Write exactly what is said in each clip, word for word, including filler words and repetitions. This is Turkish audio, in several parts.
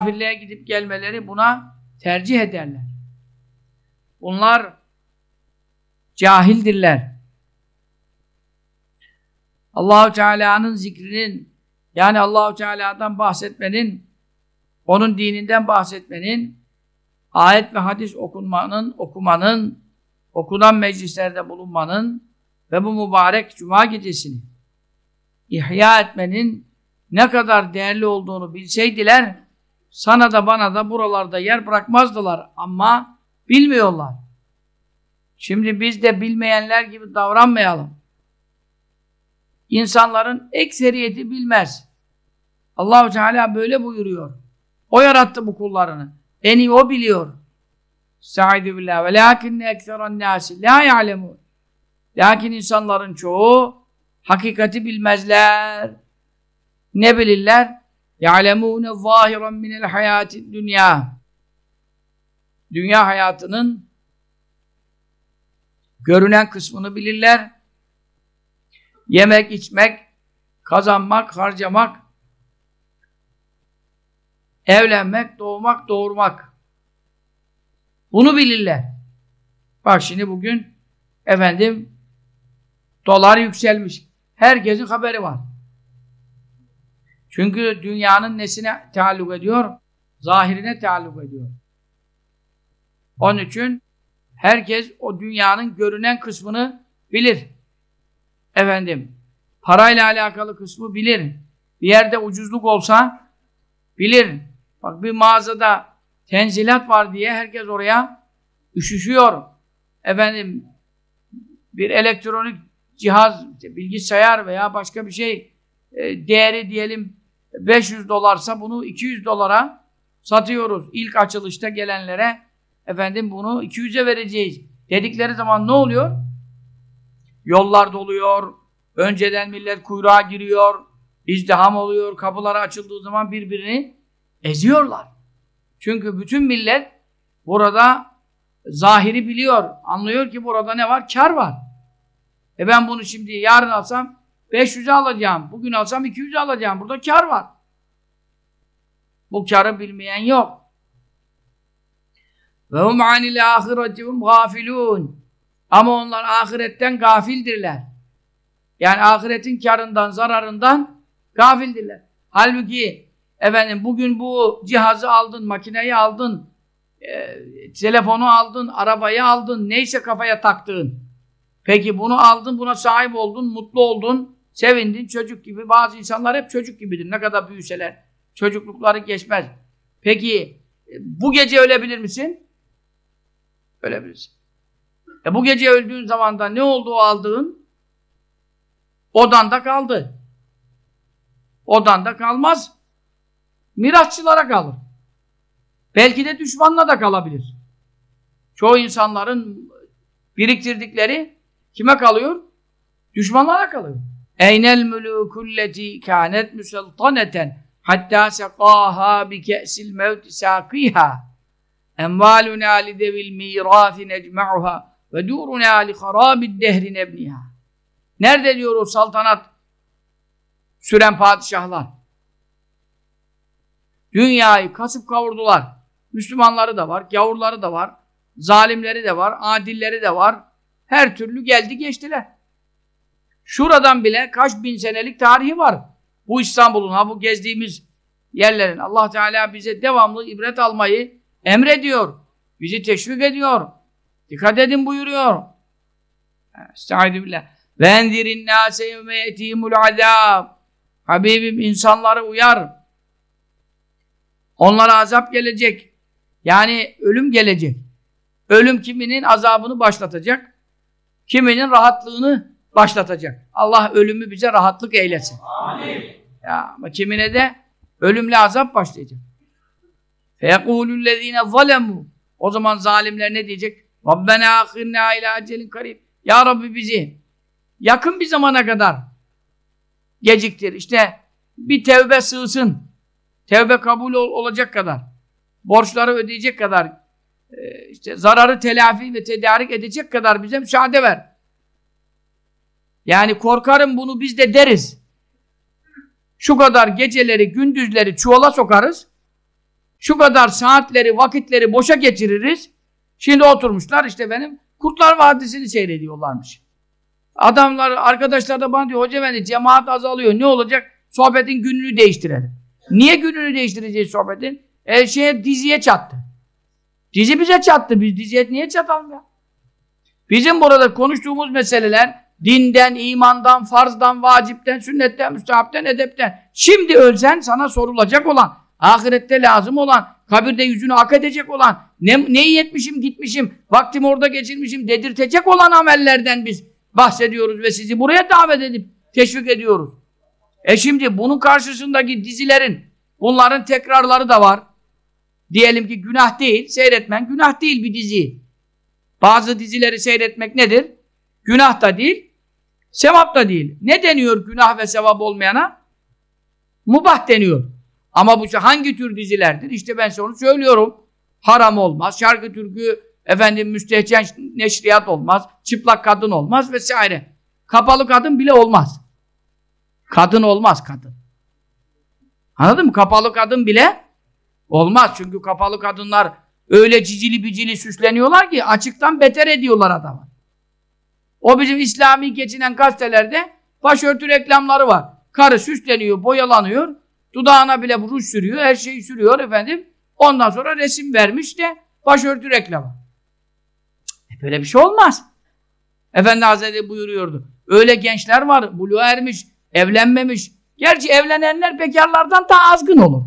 Kafirliğe gidip gelmeleri buna tercih ederler. Bunlar cahildirler. Allah-u Teala'nın zikrinin, yani Allah-u Teala'dan bahsetmenin, onun dininden bahsetmenin, ayet ve hadis okunmanın, okumanın, okunan meclislerde bulunmanın ve bu mübarek cuma gecesini ihya etmenin ne kadar değerli olduğunu bilseydiler, sana da bana da buralarda yer bırakmazdılar. Ama bilmiyorlar. Şimdi biz de bilmeyenler gibi davranmayalım. İnsanların ekseriyeti bilmez. Allah-u Teala böyle buyuruyor. O yarattı bu kullarını. En iyi o biliyor. Estaizu billah. Velakinne ekseran nâsi lâ ya'lemûn. Lakin insanların çoğu hakikati bilmezler. Ne bilirler? يَعْلَمُونَ ظَاهِرًا مِنَ الْحَيَاتِ الدُّنْيَا. Dünya hayatının görünen kısmını bilirler. Yemek, içmek, kazanmak, harcamak, evlenmek, doğmak, doğurmak. Bunu bilirler. Bak şimdi bugün efendim dolar yükselmiş. Herkesin haberi var. Çünkü dünyanın nesine taalluk ediyor? Zahirine taalluk ediyor. Onun için herkes o dünyanın görünen kısmını bilir. Efendim, parayla alakalı kısmı bilir. Bir yerde ucuzluk olsa bilir. Bak bir mağazada tenzilat var diye herkes oraya üşüşüyor. Efendim, bir elektronik cihaz, bilgisayar veya başka bir şey değeri diyelim beş yüz dolarsa bunu iki yüz dolara satıyoruz. İlk açılışta gelenlere efendim bunu iki yüze vereceğiz dedikleri zaman ne oluyor? Yollar doluyor. Önceden millet kuyruğa giriyor. İzdiham oluyor. Kapıları açıldığı zaman birbirini eziyorlar. Çünkü bütün millet burada zahiri biliyor. Anlıyor ki burada ne var? Kar var. E ben bunu şimdi yarın alsam beş yüze alacağım. Bugün alsam iki yüze alacağım. Burada kar var. Bu karı bilmeyen yok. Ve hum anil ahiretihum gafilun. Ama onlar ahiretten gafildirler. Yani ahiretin karından, zararından gafildirler. Halbuki efendim bugün bu cihazı aldın, makineyi aldın, e, telefonu aldın, arabayı aldın, neyse kafaya taktığın. Peki bunu aldın, buna sahip oldun, mutlu oldun, sevindin, çocuk gibi. Bazı insanlar hep çocuk gibidir. Ne kadar büyüseler. Çocuklukları geçmez. Peki bu gece ölebilir misin? Ölebilirsin. E bu gece öldüğün zaman da ne oldu o aldığın? Odanda kaldı. Odanda kalmaz. Mirasçılara kalır. Belki de düşmanla da kalabilir. Çoğu insanların biriktirdikleri kime kalıyor? Düşmanlara kalıyor. Eynel mülûkulleti kânet müseltaneten hattâ sekâhâ bi ke'sil mevti sâkîhâ emvâlunâ lidevil mîrâfi necme'uhâ ve dûrunâ li harâbid dehri nebnihâ. Nerede diyor o saltanat süren padişahlar? Dünyayı kasıp kavurdular. Müslümanları da var, gavurları da var, zalimleri de var, adilleri de var. Her türlü geldi geçtiler. Şuradan bile kaç bin senelik tarihi var. Bu İstanbul'un, ha bu gezdiğimiz yerlerin. Allah Teala bize devamlı ibret almayı emrediyor. Bizi teşvik ediyor. Dikkat edin buyuruyor. Estaizu billah. Ve enzirin nâse yevme yetîmul azâb. Habibim insanları uyar. Onlara azap gelecek. Yani ölüm gelecek. Ölüm kiminin azabını başlatacak. Kiminin rahatlığını başlatacak. Allah ölümü bize rahatlık eylesin. Amin. Ya, ama kimine de ölümle azap başlayacak. فَيَقُولُ الَّذ۪ينَ ظَلَمُوا. O zaman zalimler ne diyecek? رَبَّنَا اَخِرْنَا اِلَى اَجَلٍ قَرِيبٍ. Ya Rabbi bizi yakın bir zamana kadar geciktir. İşte bir tevbe sığsın. Tevbe kabul ol olacak kadar. Borçları ödeyecek kadar. E, işte zararı telafi ve tedarik edecek kadar bize müsaade ver. Yani korkarım bunu biz de deriz. Şu kadar geceleri, gündüzleri çuvala sokarız. Şu kadar saatleri, vakitleri boşa geçiririz. Şimdi oturmuşlar işte benim Kurtlar Vadisi'ni seyrediyorlarmış. Adamlar, arkadaşlar da bana diyor, hoca efendi cemaat azalıyor. Ne olacak? Sohbetin gününü değiştirelim. Niye gününü değiştireceğiz sohbetin? E şeye, diziye çattı. Dizi bize çattı. Biz diziye niye çatalım ya? Bizim burada konuştuğumuz meseleler dinden, imandan, farzdan, vacipten, sünnetten, müstehapten, edepten. Şimdi ölsen sana sorulacak olan, ahirette lazım olan, kabirde yüzünü hak edecek olan, ne, neyi yetmişim gitmişim, vaktimi orada geçirmişim dedirtecek olan amellerden biz bahsediyoruz ve sizi buraya davet edip teşvik ediyoruz. E şimdi bunun karşısındaki dizilerin, bunların tekrarları da var. Diyelim ki günah değil, seyretmen günah değil bir dizi. Bazı dizileri seyretmek nedir? Günah da değil, sevap da değil. Ne deniyor günah ve sevap olmayana? Mubah deniyor. Ama bu hangi tür dizilerdir? İşte ben size onu söylüyorum. Haram olmaz, şarkı türkü, efendim müstehcen neşriyat olmaz, çıplak kadın olmaz vesaire. Kapalı kadın bile olmaz. Kadın olmaz kadın. Anladın mı? Kapalı kadın bile olmaz. Çünkü kapalı kadınlar öyle cicili bicili süsleniyorlar ki açıktan beter ediyorlar adamı. O bizim İslami geçinen gazetelerde başörtü reklamları var. Karı süsleniyor, boyalanıyor, dudağına bile ruj sürüyor, her şeyi sürüyor efendim. Ondan sonra resim vermiş de başörtü reklamı. E böyle bir şey olmaz. Efendi Hazretleri buyuruyordu. Öyle gençler var, buluğa ermiş, evlenmemiş. Gerçi evlenenler bekarlardan daha azgın olur.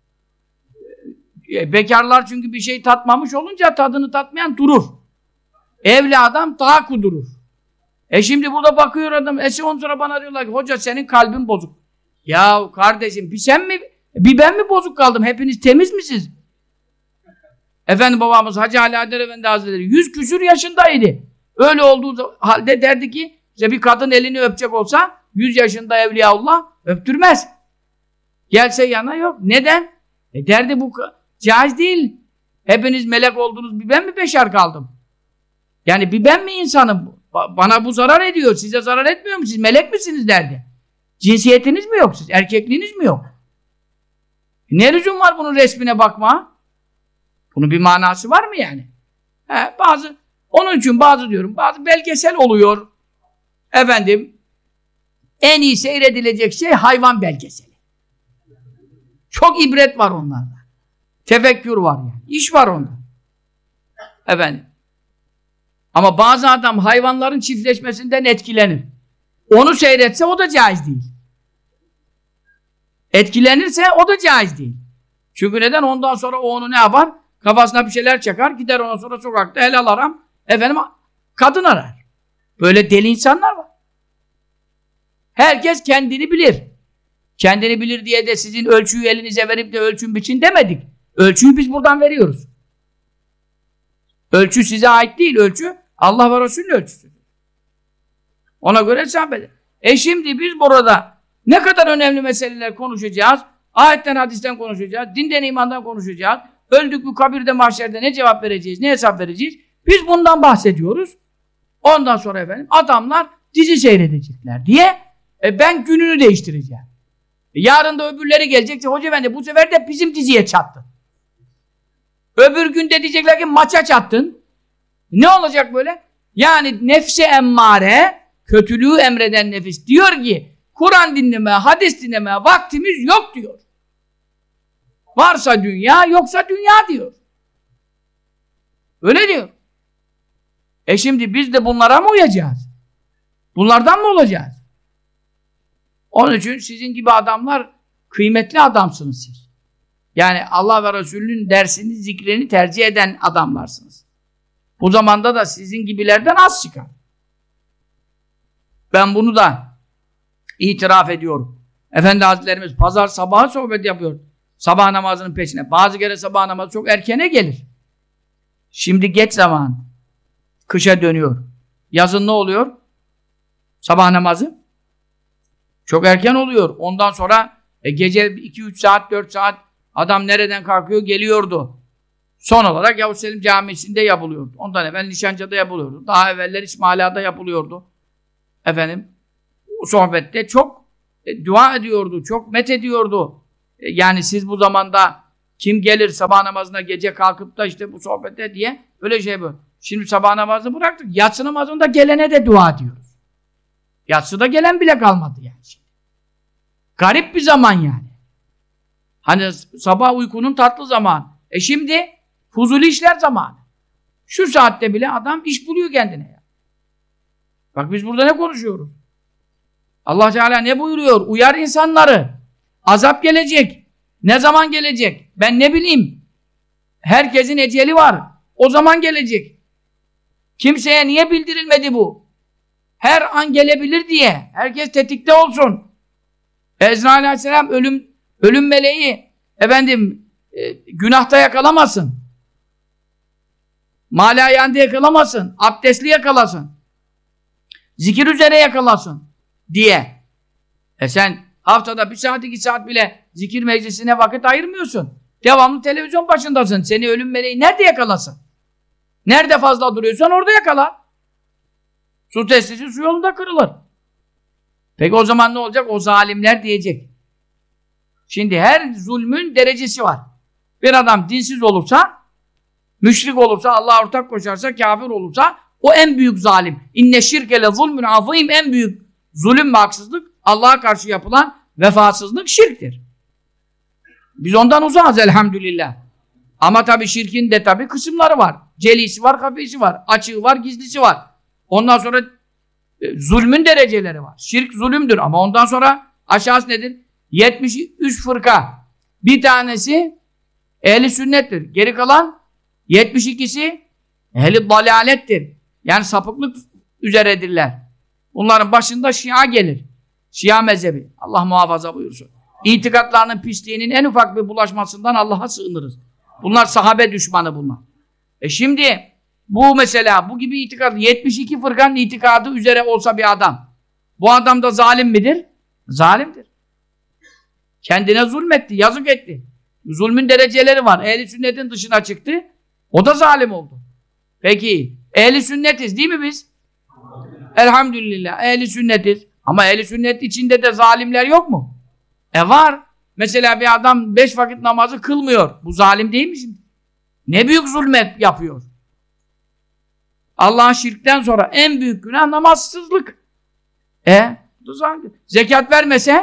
E, bekarlar çünkü bir şey tatmamış olunca tadını tatmayan durur. Evli adam daha kudurur. E şimdi burada bakıyor adam, esi on sonra bana diyorlar ki hoca senin kalbin bozuk. Ya kardeşim bir sen mi, bir ben mi bozuk kaldım? Hepiniz temiz misiniz? Efendi babamız Hacı Ali Adel Efendi Hazretleri yüz küsür yaşındaydı. Öyle olduğu halde derdi ki işte bir kadın elini öpecek olsa yüz yaşında Evliyaullah öptürmez. Gelse yana yok. Neden? E derdi bu caiz değil. Hepiniz melek oldunuz, bir ben mi beşer kaldım? Yani bir ben mi insanım? Bana bu zarar ediyor. Size zarar etmiyor mu? Siz melek misiniz derdi. Cinsiyetiniz mi yok siz? Erkekliğiniz mi yok? Ne lüzum var bunun resmine bakma? Bunun bir manası var mı yani? He, bazı, onun için bazı diyorum, bazı belgesel oluyor. Efendim, en iyi seyredilecek şey hayvan belgeseli. Çok ibret var onlarda. Tefekkür var yani. İş var onda. Efendim. Ama bazı adam hayvanların çiftleşmesinden etkilenir. Onu seyretse o da caiz değil. Etkilenirse o da caiz değil. Çünkü neden? Ondan sonra o onu ne yapar? Kafasına bir şeyler çakar, gider ondan sonra sokakta helal aram, efendim kadın arar. Böyle deli insanlar var. Herkes kendini bilir. Kendini bilir diye de sizin ölçüyü elinize verip de ölçün biçin demedik. Ölçüyü biz buradan veriyoruz. Ölçü size ait değil, ölçü Allah ve Resulü'nün ölçüsüdür. Ona göre hesap edin. E şimdi biz burada ne kadar önemli meseleler konuşacağız? Ayetten, hadisten konuşacağız, dinden, imandan konuşacağız. Öldük mü kabirde, mahşerde ne cevap vereceğiz, ne hesap vereceğiz? Biz bundan bahsediyoruz. Ondan sonra efendim adamlar dizi seyredecekler diye e, ben gününü değiştireceğim. E, yarın da öbürleri gelecek. Hoca efendi bu sefer de bizim diziye çattın. Öbür gün de diyecekler ki maça çattın. Ne olacak böyle? Yani nefse emmare, kötülüğü emreden nefis diyor ki Kur'an dinlemeye, hadis dinlemeye vaktimiz yok diyor. Varsa dünya, yoksa dünya diyor. Öyle diyor. E şimdi biz de bunlara mı uyacağız? Bunlardan mı olacağız? Onun için sizin gibi adamlar kıymetli adamsınız siz. Yani Allah ve Resulünün dersini, zikrini tercih eden adamlarsınız. Bu zamanda da sizin gibilerden az çıkar. Ben bunu da itiraf ediyorum. Efendi Hazretlerimiz pazar sabahı sohbet yapıyor. Sabah namazının peşine. Bazı kere sabah namazı çok erkene gelir. Şimdi geç zaman. Kışa dönüyor. Yazın ne oluyor? Sabah namazı çok erken oluyor. Ondan sonra e, gece iki üç saat, dört saat adam nereden kalkıyor? Geliyordu. Son olarak Yavuz Selim Camisi'nde yapılıyordu. Ondan evvel Nişancı'da yapılıyordu. Daha evveller İsmaila'da yapılıyordu. Efendim, o sohbette çok e, dua ediyordu, çok met ediyordu. E, yani siz bu zamanda Kim gelir sabah namazına gece kalkıp da işte bu sohbete diye öyle şey bu. Şimdi sabah namazını bıraktık. Yatsı namazında gelene de dua diyoruz. Yatsıda gelen bile kalmadı yani. Garip bir zaman yani. Hani sabah uykunun tatlı zamanı. E şimdi fuzuli işler zamanı. Şu saatte bile adam iş buluyor kendine ya. Bak biz burada ne konuşuyoruz? Allah Teala ne buyuruyor? Uyar insanları. Azap gelecek. Ne zaman gelecek? Ben ne bileyim. Herkesin eceli var. O zaman gelecek. Kimseye niye bildirilmedi bu? Her an gelebilir diye. Herkes tetikte olsun. Ezrail Aleyhisselam ölüm ölüm meleği efendim e, günahta yakalamasın. Malayanda yakalamasın. Abdestli yakalasın. Zikir üzere yakalasın diye. E sen haftada bir saat iki saat bile zikir meclisine vakit ayırmıyorsun. Devamlı televizyon başındasın. Seni ölüm meleği nerede yakalasın? Nerede fazla duruyorsan orada yakalar. Su testisi su yolunda kırılır. Peki o zaman ne olacak? O zalimler diyecek. Şimdi her zulmün derecesi var. Bir adam dinsiz olursa, müşrik olursa, Allah'a ortak koşarsa, kafir olursa o en büyük zalim. İnne şirke le zulmün azîm, en büyük zulüm ve haksızlık Allah'a karşı yapılan vefasızlık şirktir. Biz ondan uzağız elhamdülillah. Ama tabii şirkin de tabii kısımları var. Celisi var, hafisi var. Açığı var, gizlisi var. Ondan sonra e, zulmün dereceleri var. Şirk zulümdür ama ondan sonra aşağısı nedir? yetmiş üç fırka. Bir tanesi ehli sünnettir. Geri kalan yetmiş ikisi ehli dalalettir. Yani sapıklık üzeredirler. Bunların başında Şia gelir. Şia mezhebi. Allah muhafaza buyursun. İtikatlarının pisliğinin en ufak bir bulaşmasından Allah'a sığınırız. Bunlar sahabe düşmanı bunlar. E şimdi bu mesela bu gibi itikat yetmiş iki fırkanın itikadı üzere olsa bir adam. Bu adam da zalim midir? Zalimdir. Kendine zulmetti, yazık etti. Zulmün dereceleri var. Ehli sünnetin dışına çıktı. O da zalim oldu. Peki ehli sünnetiz değil mi biz? Elhamdülillah ehli sünnetiz. Ama ehli sünnet içinde de zalimler yok mu? E var. Mesela bir adam beş vakit namazı kılmıyor. Bu zalim değil mi şimdi? Ne büyük zulmet yapıyor. Allah'ın şirkten sonra en büyük günah namazsızlık. E? Zekat vermese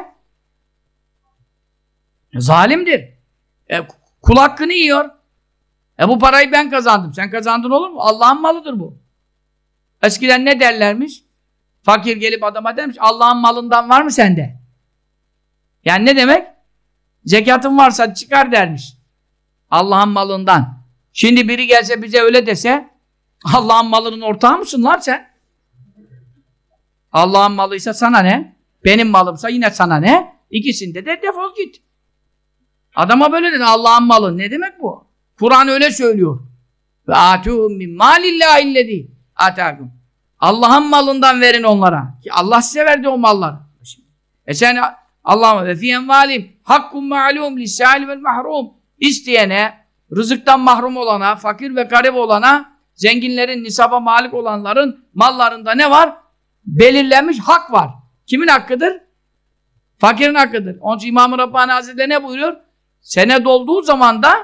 zalimdir. E, kul hakkını yiyor. E bu parayı ben kazandım. Sen kazandın olur mu? Allah'ın malıdır bu. Eskiden ne derlermiş? Fakir gelip adama demiş, Allah'ın malından var mı sende? Yani ne demek? Zekatın varsa çıkar dermiş. Allah'ın malından. Şimdi biri gelse bize öyle dese, Allah'ın malının ortağı mısın lan sen? Allah'ın malıysa sana ne? Benim malımsa yine sana ne? İkisinde de defol git. Adama böyle dedi, Allah'ın malı. Ne demek bu? Kur'an öyle söylüyor. Ve âtûhum min mâlillâhillezî âtâkum. Allah'ın malından verin onlara. Ki Allah size verdi o malları. E sen Allah'ım ve fî envâlim hakkun ma'lûm lissâil vel mahrum. İsteyene, rızıktan mahrum olana, fakir ve garip olana, zenginlerin, nisaba malik olanların mallarında ne var? Belirlenmiş hak var. Kimin hakkıdır? Fakirin hakkıdır. Onun için İmam-ı Rabbani Hazretleri ne buyuruyor? Sene dolduğu zaman da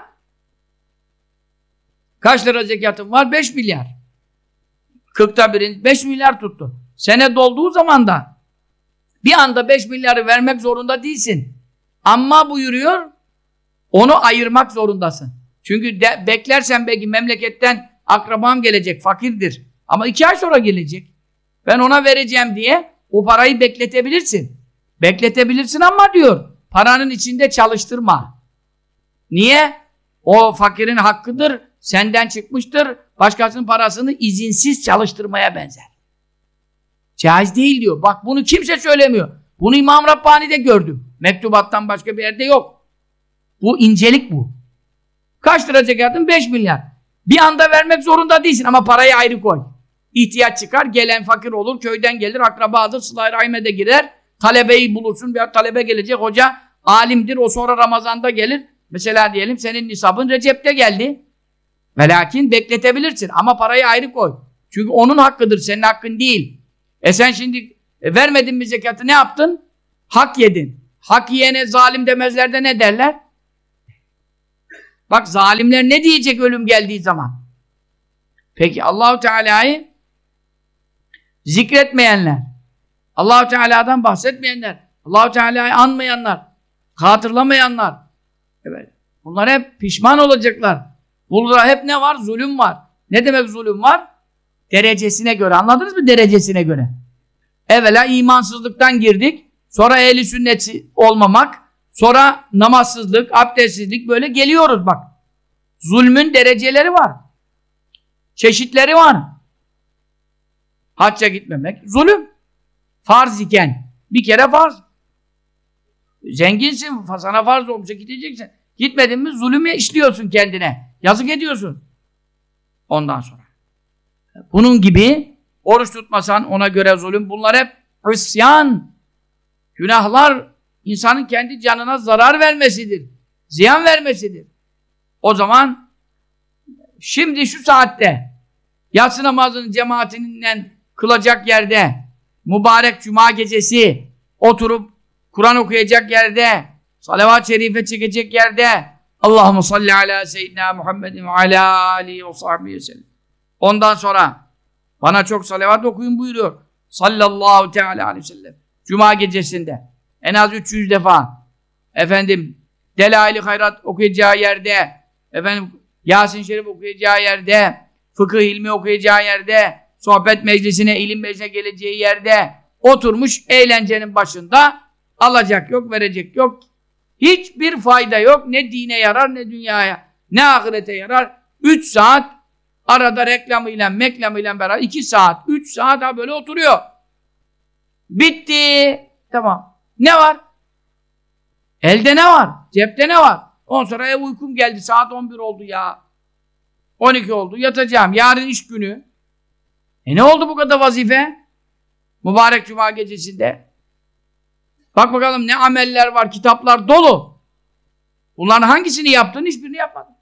kaç lira zekatın var? beş milyar. kırkta birin beş milyar tuttu. Sene dolduğu zaman da bir anda beş milyarı vermek zorunda değilsin. Ama buyuruyor, onu ayırmak zorundasın. Çünkü de, beklersen belki memleketten akrabam gelecek, fakirdir. Ama iki ay sonra gelecek. Ben ona vereceğim diye o parayı bekletebilirsin. Bekletebilirsin ama diyor, paranın içinde çalıştırma. Niye? O fakirin hakkıdır, senden çıkmıştır, başkasının parasını izinsiz çalıştırmaya benzer. Caiz değil diyor. Bak bunu kimse söylemiyor. Bunu İmam Rabbani'de gördüm. Mektubattan başka bir yerde yok. Bu incelik bu. Kaç lira zekatın? beş milyar. Bir anda vermek zorunda değilsin ama parayı ayrı koy. İhtiyaç çıkar, gelen fakir olur, köyden gelir, akrabadır, sıla-i rahime de girer, talebeyi bulursun, bir talebe gelecek, hoca alimdir, o sonra Ramazan'da gelir. Mesela diyelim senin nisabın Recep'te geldi. Ve lakin bekletebilirsin ama parayı ayrı koy. Çünkü onun hakkıdır, senin hakkın değil. E sen şimdi e, vermedin mi zekatı, ne yaptın? Hak yedin. Hak yiyene zalim demezler de ne derler? Bak zalimler ne diyecek ölüm geldiği zaman? Peki Allahu Teala'yı zikretmeyenler, Allahu Teala'dan bahsetmeyenler, Allahu Teala'yı anmayanlar, hatırlamayanlar, evet, bunlar hep pişman olacaklar. Burada hep ne var? Zulüm var. Ne demek zulüm var? Derecesine göre. Anladınız mı? Derecesine göre. Evvela imansızlıktan girdik. Sonra ehli sünnet olmamak. Sonra namazsızlık, abdestsizlik, böyle geliyoruz bak. Zulmün dereceleri var. Çeşitleri var. Hacca gitmemek zulüm. Farz iken. Bir kere farz. Zenginsin, sana farz olmuşsa gideceksin. Gitmedin mi zulümü işliyorsun kendine. Yazık ediyorsun. Ondan sonra. Bunun gibi oruç tutmasan ona göre zulüm. Bunlar hep isyan. Günahlar insanın kendi canına zarar vermesidir. Ziyan vermesidir. O zaman şimdi şu saatte yatsı namazının cemaatinden kılacak yerde, mübarek cuma gecesi oturup Kur'an okuyacak yerde, salavat-ı şerife çekecek yerde, Allahumme salli ala seyyidina Muhammedin ve ala alihi ve sahbihi sellem. Ondan sonra bana çok salavat okuyun buyuruyor. Sallallahu teala aleyhi ve sellem. Cuma gecesinde en az üç yüz defa efendim Delail-i Hayrat okuyacağı yerde, efendim Yasin Şerif okuyacağı yerde, fıkıh ilmi okuyacağı yerde, sohbet meclisine, ilim meclisine geleceği yerde oturmuş eğlencenin başında, alacak yok, verecek yok. Hiçbir fayda yok. Ne dine yarar, ne dünyaya, ne ahirete yarar. Üç saat arada reklamıyla, meklamıyla beraber iki saat, üç saat ha böyle oturuyor. Bitti. Tamam. Ne var? Elde ne var? Cepte ne var? On sonra ev uykum geldi. Saat on bir oldu ya. on iki oldu. Yatacağım. Yarın iş günü. E ne oldu bu kadar vazife? Mübarek cuma gecesinde. Bak bakalım ne ameller var. Kitaplar dolu. Bunların hangisini yaptın? Hiçbirini yapmadın.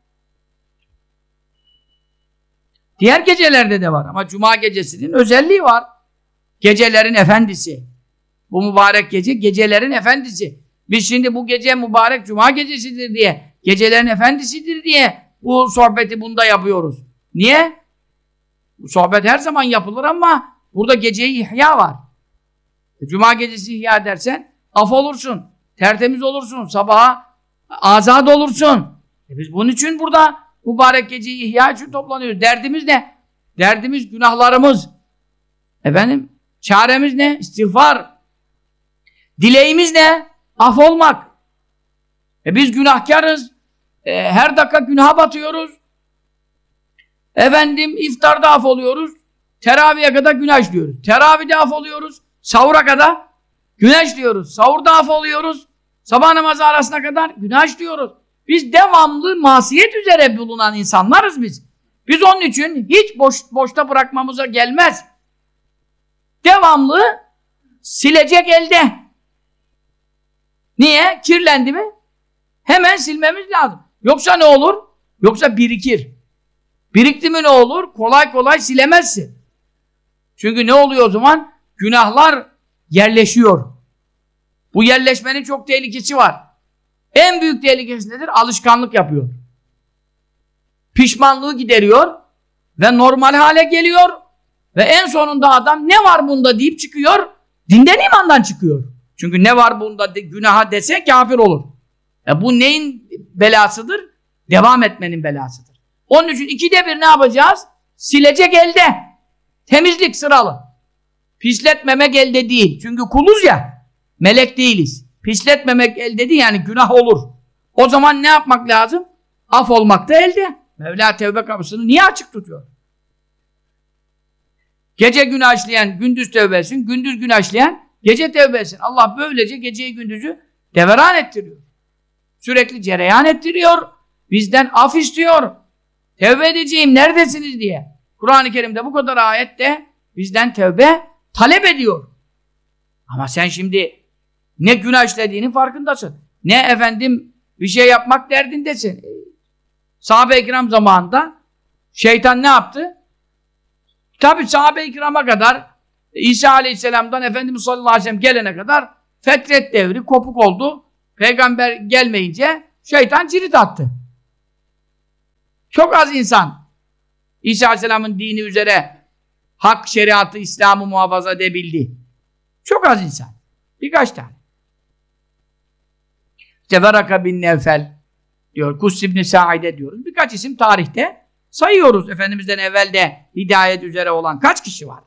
Diğer gecelerde de var. Ama cuma gecesinin özelliği var. Gecelerin efendisi. Bu mübarek gece gecelerin efendisi. Biz şimdi bu gece mübarek cuma gecesidir diye, gecelerin efendisidir diye bu sohbeti bunda yapıyoruz. Niye? Bu sohbet her zaman yapılır ama burada geceyi ihya var. Cuma gecesi ihya dersen af olursun, tertemiz olursun, sabaha azad olursun. E biz bunun için burada mübarek geceyi ihya için toplanıyoruz. Derdimiz ne? Derdimiz günahlarımız. Efendim, çaremiz ne? İstiğfar. Dileğimiz ne? Af olmak. E biz günahkarız. E, her dakika günaha batıyoruz. Efendim iftarda af oluyoruz. Teraviye kadar günah işliyoruz. Teravide af oluyoruz. Sahura kadar günah işliyoruz. Sahurda af oluyoruz. Sabah namazı arasına kadar günah işliyoruz. Biz devamlı masiyet üzere bulunan insanlarız biz. Biz onun için hiç boş, boşta bırakmamıza gelmez. Devamlı silecek elde. Niye? Kirlendi mi? Hemen silmemiz lazım. Yoksa ne olur? Yoksa birikir. Birikti mi ne olur? Kolay kolay silemezsin. Çünkü ne oluyor o zaman? Günahlar yerleşiyor. Bu yerleşmenin çok tehlikesi var. En büyük tehlikesi nedir? Alışkanlık yapıyor. Pişmanlığı gideriyor ve normal hale geliyor ve en sonunda adam ne var bunda deyip çıkıyor, dinden imandan çıkıyor. Çünkü ne var bunda de, günaha dese kafir olur. E bu neyin belasıdır? Devam etmenin belasıdır. Onun için ikide bir ne yapacağız? Silecek elde. Temizlik sıralı. Pisletmemek elde değil. Çünkü kuluz ya, melek değiliz. Pisletmemek elde değil, yani günah olur. O zaman ne yapmak lazım? Af olmak da elde. Mevla tevbe kapısını niye açık tutuyor? Gece günah işleyen gündüz tevbe etsin, gündüz günah işleyen gece tevbe etsin. Allah böylece geceyi gündüzü deveran ettiriyor. Sürekli cereyan ettiriyor. Bizden af istiyor. Tevbe edeceğim, neredesiniz diye. Kur'an-ı Kerim'de bu kadar ayette bizden tevbe talep ediyor. Ama sen şimdi ne günah işlediğinin farkındasın. Ne efendim bir şey yapmak derdindesin. Sahabe-i kiram zamanında şeytan ne yaptı? Tabi sahabe-i kirama kadar İsa aleyhisselamdan Efendimiz sallallahu aleyhi ve sellem gelene kadar fetret devri kopuk oldu. Peygamber gelmeyince şeytan cirit attı. Çok az insan İsa Aleyhisselam'ın dini üzere hak, şeriatı, İslam'ı muhafaza edebildi. Çok az insan. Birkaç tane. İşte Veraka bin Nevfel diyor, Kus İbn-i Sa'ide diyoruz. Birkaç isim tarihte sayıyoruz. Efendimiz'den evvel de hidayet üzere olan kaç kişi var?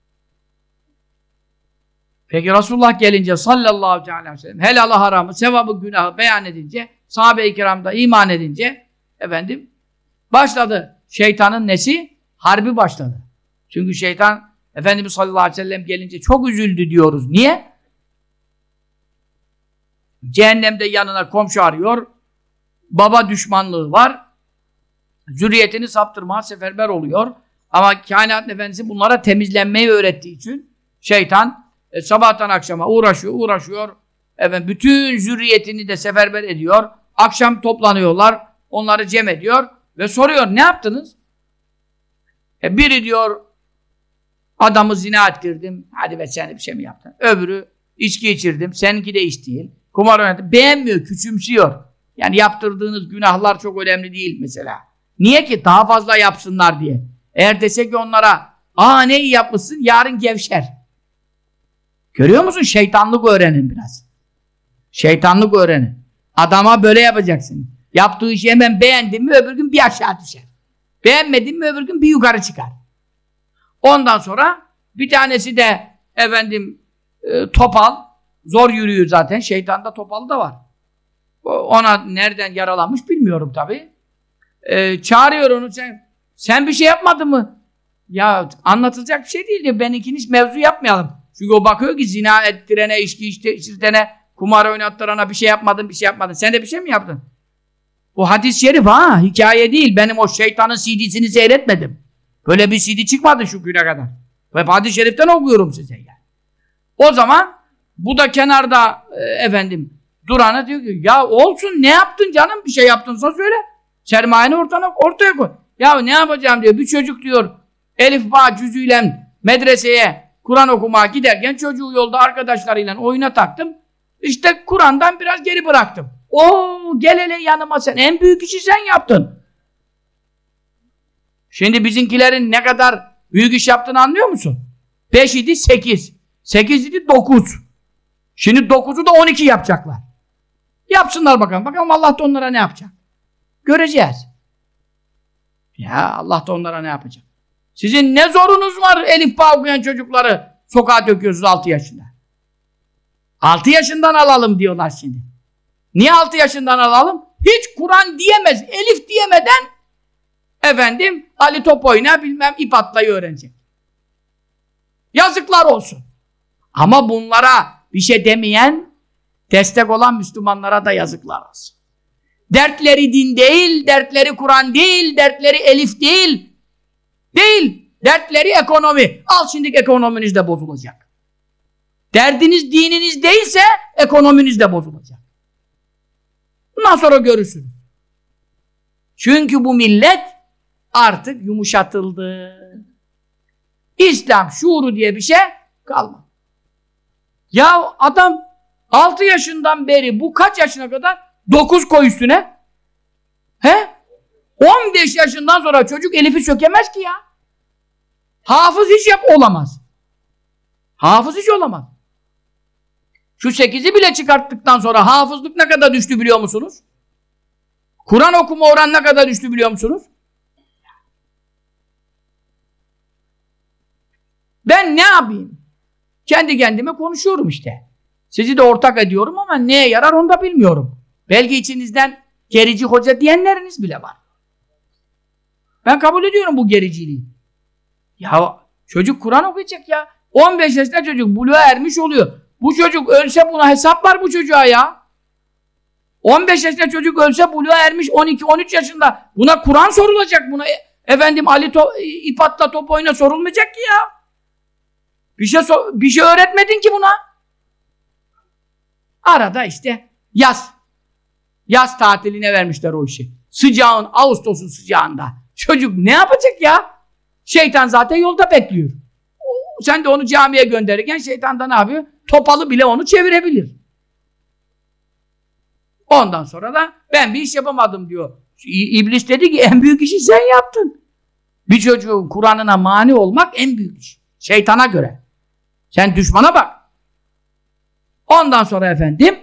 Peki Resulullah gelince sallallahu aleyhi ve sellem helalı haramı, sevabı, günahı beyan edince, sahabe-i kiramda iman edince efendim başladı. Şeytanın nesi? Harbi başladı. Çünkü şeytan Efendimiz sallallahu aleyhi ve sellem gelince çok üzüldü diyoruz. Niye? Cehennemde yanına komşu arıyor. Baba düşmanlığı var. Zürriyetini saptırmaya seferber oluyor. Ama kainat efendisi bunlara temizlenmeyi öğrettiği için şeytan e, sabahtan akşama uğraşıyor, uğraşıyor. Efendim, bütün zürriyetini de seferber ediyor. Akşam toplanıyorlar. Onları cem ediyor ve soruyor, ne yaptınız? E, biri diyor, adamı zina ettirdim. Hadi be, sen de bir şey mi yaptın? Öbürü, içki içirdim. Seninki de iş değil. Kumar oynadı. Beğenmiyor, küçümsüyor. Yani yaptırdığınız günahlar çok önemli değil mesela. Niye ki? Daha fazla yapsınlar diye. Eğer dese ki onlara, aa ne iyi yapmışsın, yarın gevşer. Görüyor musun? Şeytanlık öğrenin biraz. Şeytanlık öğrenin. Adama böyle yapacaksın. Yaptığı işi hemen beğendin mi öbür gün bir aşağı düşer. Beğenmedin mi öbür gün bir yukarı çıkar. Ondan sonra bir tanesi de efendim e, topal. Zor yürüyor zaten. Şeytanda topalı da var. Ona nereden yaralanmış bilmiyorum tabii. Ee, çağırıyor onu. Sen, sen bir şey yapmadın mı? Ya anlatılacak bir şey değil diyor. Benimkini hiç mevzu yapmayalım. Çünkü o bakıyor ki zina ettirene, içki içirtene, kumar oynattırana bir şey yapmadın, bir şey yapmadın. Sen de bir şey mi yaptın? Bu hadis-i şerif ha, hikaye değil. Benim o şeytanın C D'sini seyretmedim. Böyle bir C D çıkmadı şu güne kadar. Hep hadis-i şeriften okuyorum size yani. O zaman bu da kenarda e, efendim durana diyor ki ya olsun, ne yaptın canım, bir şey yaptınsa söyle. Sermayeni ortaya, ortaya koy. Ya ne yapacağım diyor. Bir çocuk diyor elif ba cüzüyle medreseye Kur'an okumaya giderken çocuğu yolda arkadaşlarıyla oyuna taktım. İşte Kur'an'dan biraz geri bıraktım. Oo gel hele yanıma sen. En büyük işi sen yaptın. Şimdi bizimkilerin ne kadar büyük iş yaptığını anlıyor musun? beş idi sekiz. sekiz idi dokuz. Şimdi dokuzu da on iki yapacaklar. Yapsınlar bakalım. Bakalım Allah da onlara ne yapacak? Göreceğiz. Ya Allah da onlara ne yapacak? Sizin ne zorunuz var elif bağ okuyan çocukları sokağa döküyorsunuz altı yaşında? altı yaşından alalım diyorlar şimdi. Niye altı yaşından alalım? Hiç Kur'an diyemez, elif diyemeden efendim Ali top oyna bilmem ip atlayı öğrenecek. Yazıklar olsun. Ama bunlara bir şey demeyen, destek olan Müslümanlara da yazıklar olsun. Dertleri din değil, dertleri Kur'an değil, dertleri elif değil. Değil. Dertleri ekonomi. Al şimdi ekonominiz de bozulacak. Derdiniz dininiz değilse ekonominiz de bozulacak. Bundan sonra görürsünüz. Çünkü bu millet artık yumuşatıldı. İslam şuuru diye bir şey kalmadı. Ya adam altı yaşından beri bu kaç yaşına kadar? dokuz koy üstüne. He? on beş yaşından sonra çocuk elifi sökemez ki ya. Hafız hiç yap olamaz. Hafız hiç olamaz. Şu sekizi bile çıkarttıktan sonra hafızlık ne kadar düştü biliyor musunuz? Kur'an okuma oranı ne kadar düştü biliyor musunuz? Ben ne yapayım? Kendi kendime konuşuyorum işte. Sizi de ortak ediyorum ama neye yarar onu da bilmiyorum. Belki içinizden gerici hoca diyenleriniz bile var. Ben kabul ediyorum bu gericiliği. Ya çocuk Kur'an okuyacak ya. on beş yaşında çocuk buluğa ermiş oluyor. Bu çocuk ölse buna hesap var bu çocuğa ya. on beş yaşında çocuk ölse buluğa ermiş on iki on üç yaşında. Buna Kur'an sorulacak. Buna efendim Ali to ip atla top oyna sorulmayacak ki ya. Bir şey, so bir şey öğretmedin ki buna. Arada işte yaz. Yaz tatiline vermişler o işi. Sıcağın, Ağustos'un sıcağında. Çocuk ne yapacak ya? Şeytan zaten yolda bekliyor. Sen de onu camiye gönderirken şeytan da ne yapıyor? Topalı bile onu çevirebilir. Ondan sonra da ben bir iş yapamadım diyor. İblis dedi ki en büyük işi sen yaptın. Bir çocuğun Kur'an'ına mani olmak en büyük iş. Şeytana göre. Sen düşmana bak. Ondan sonra efendim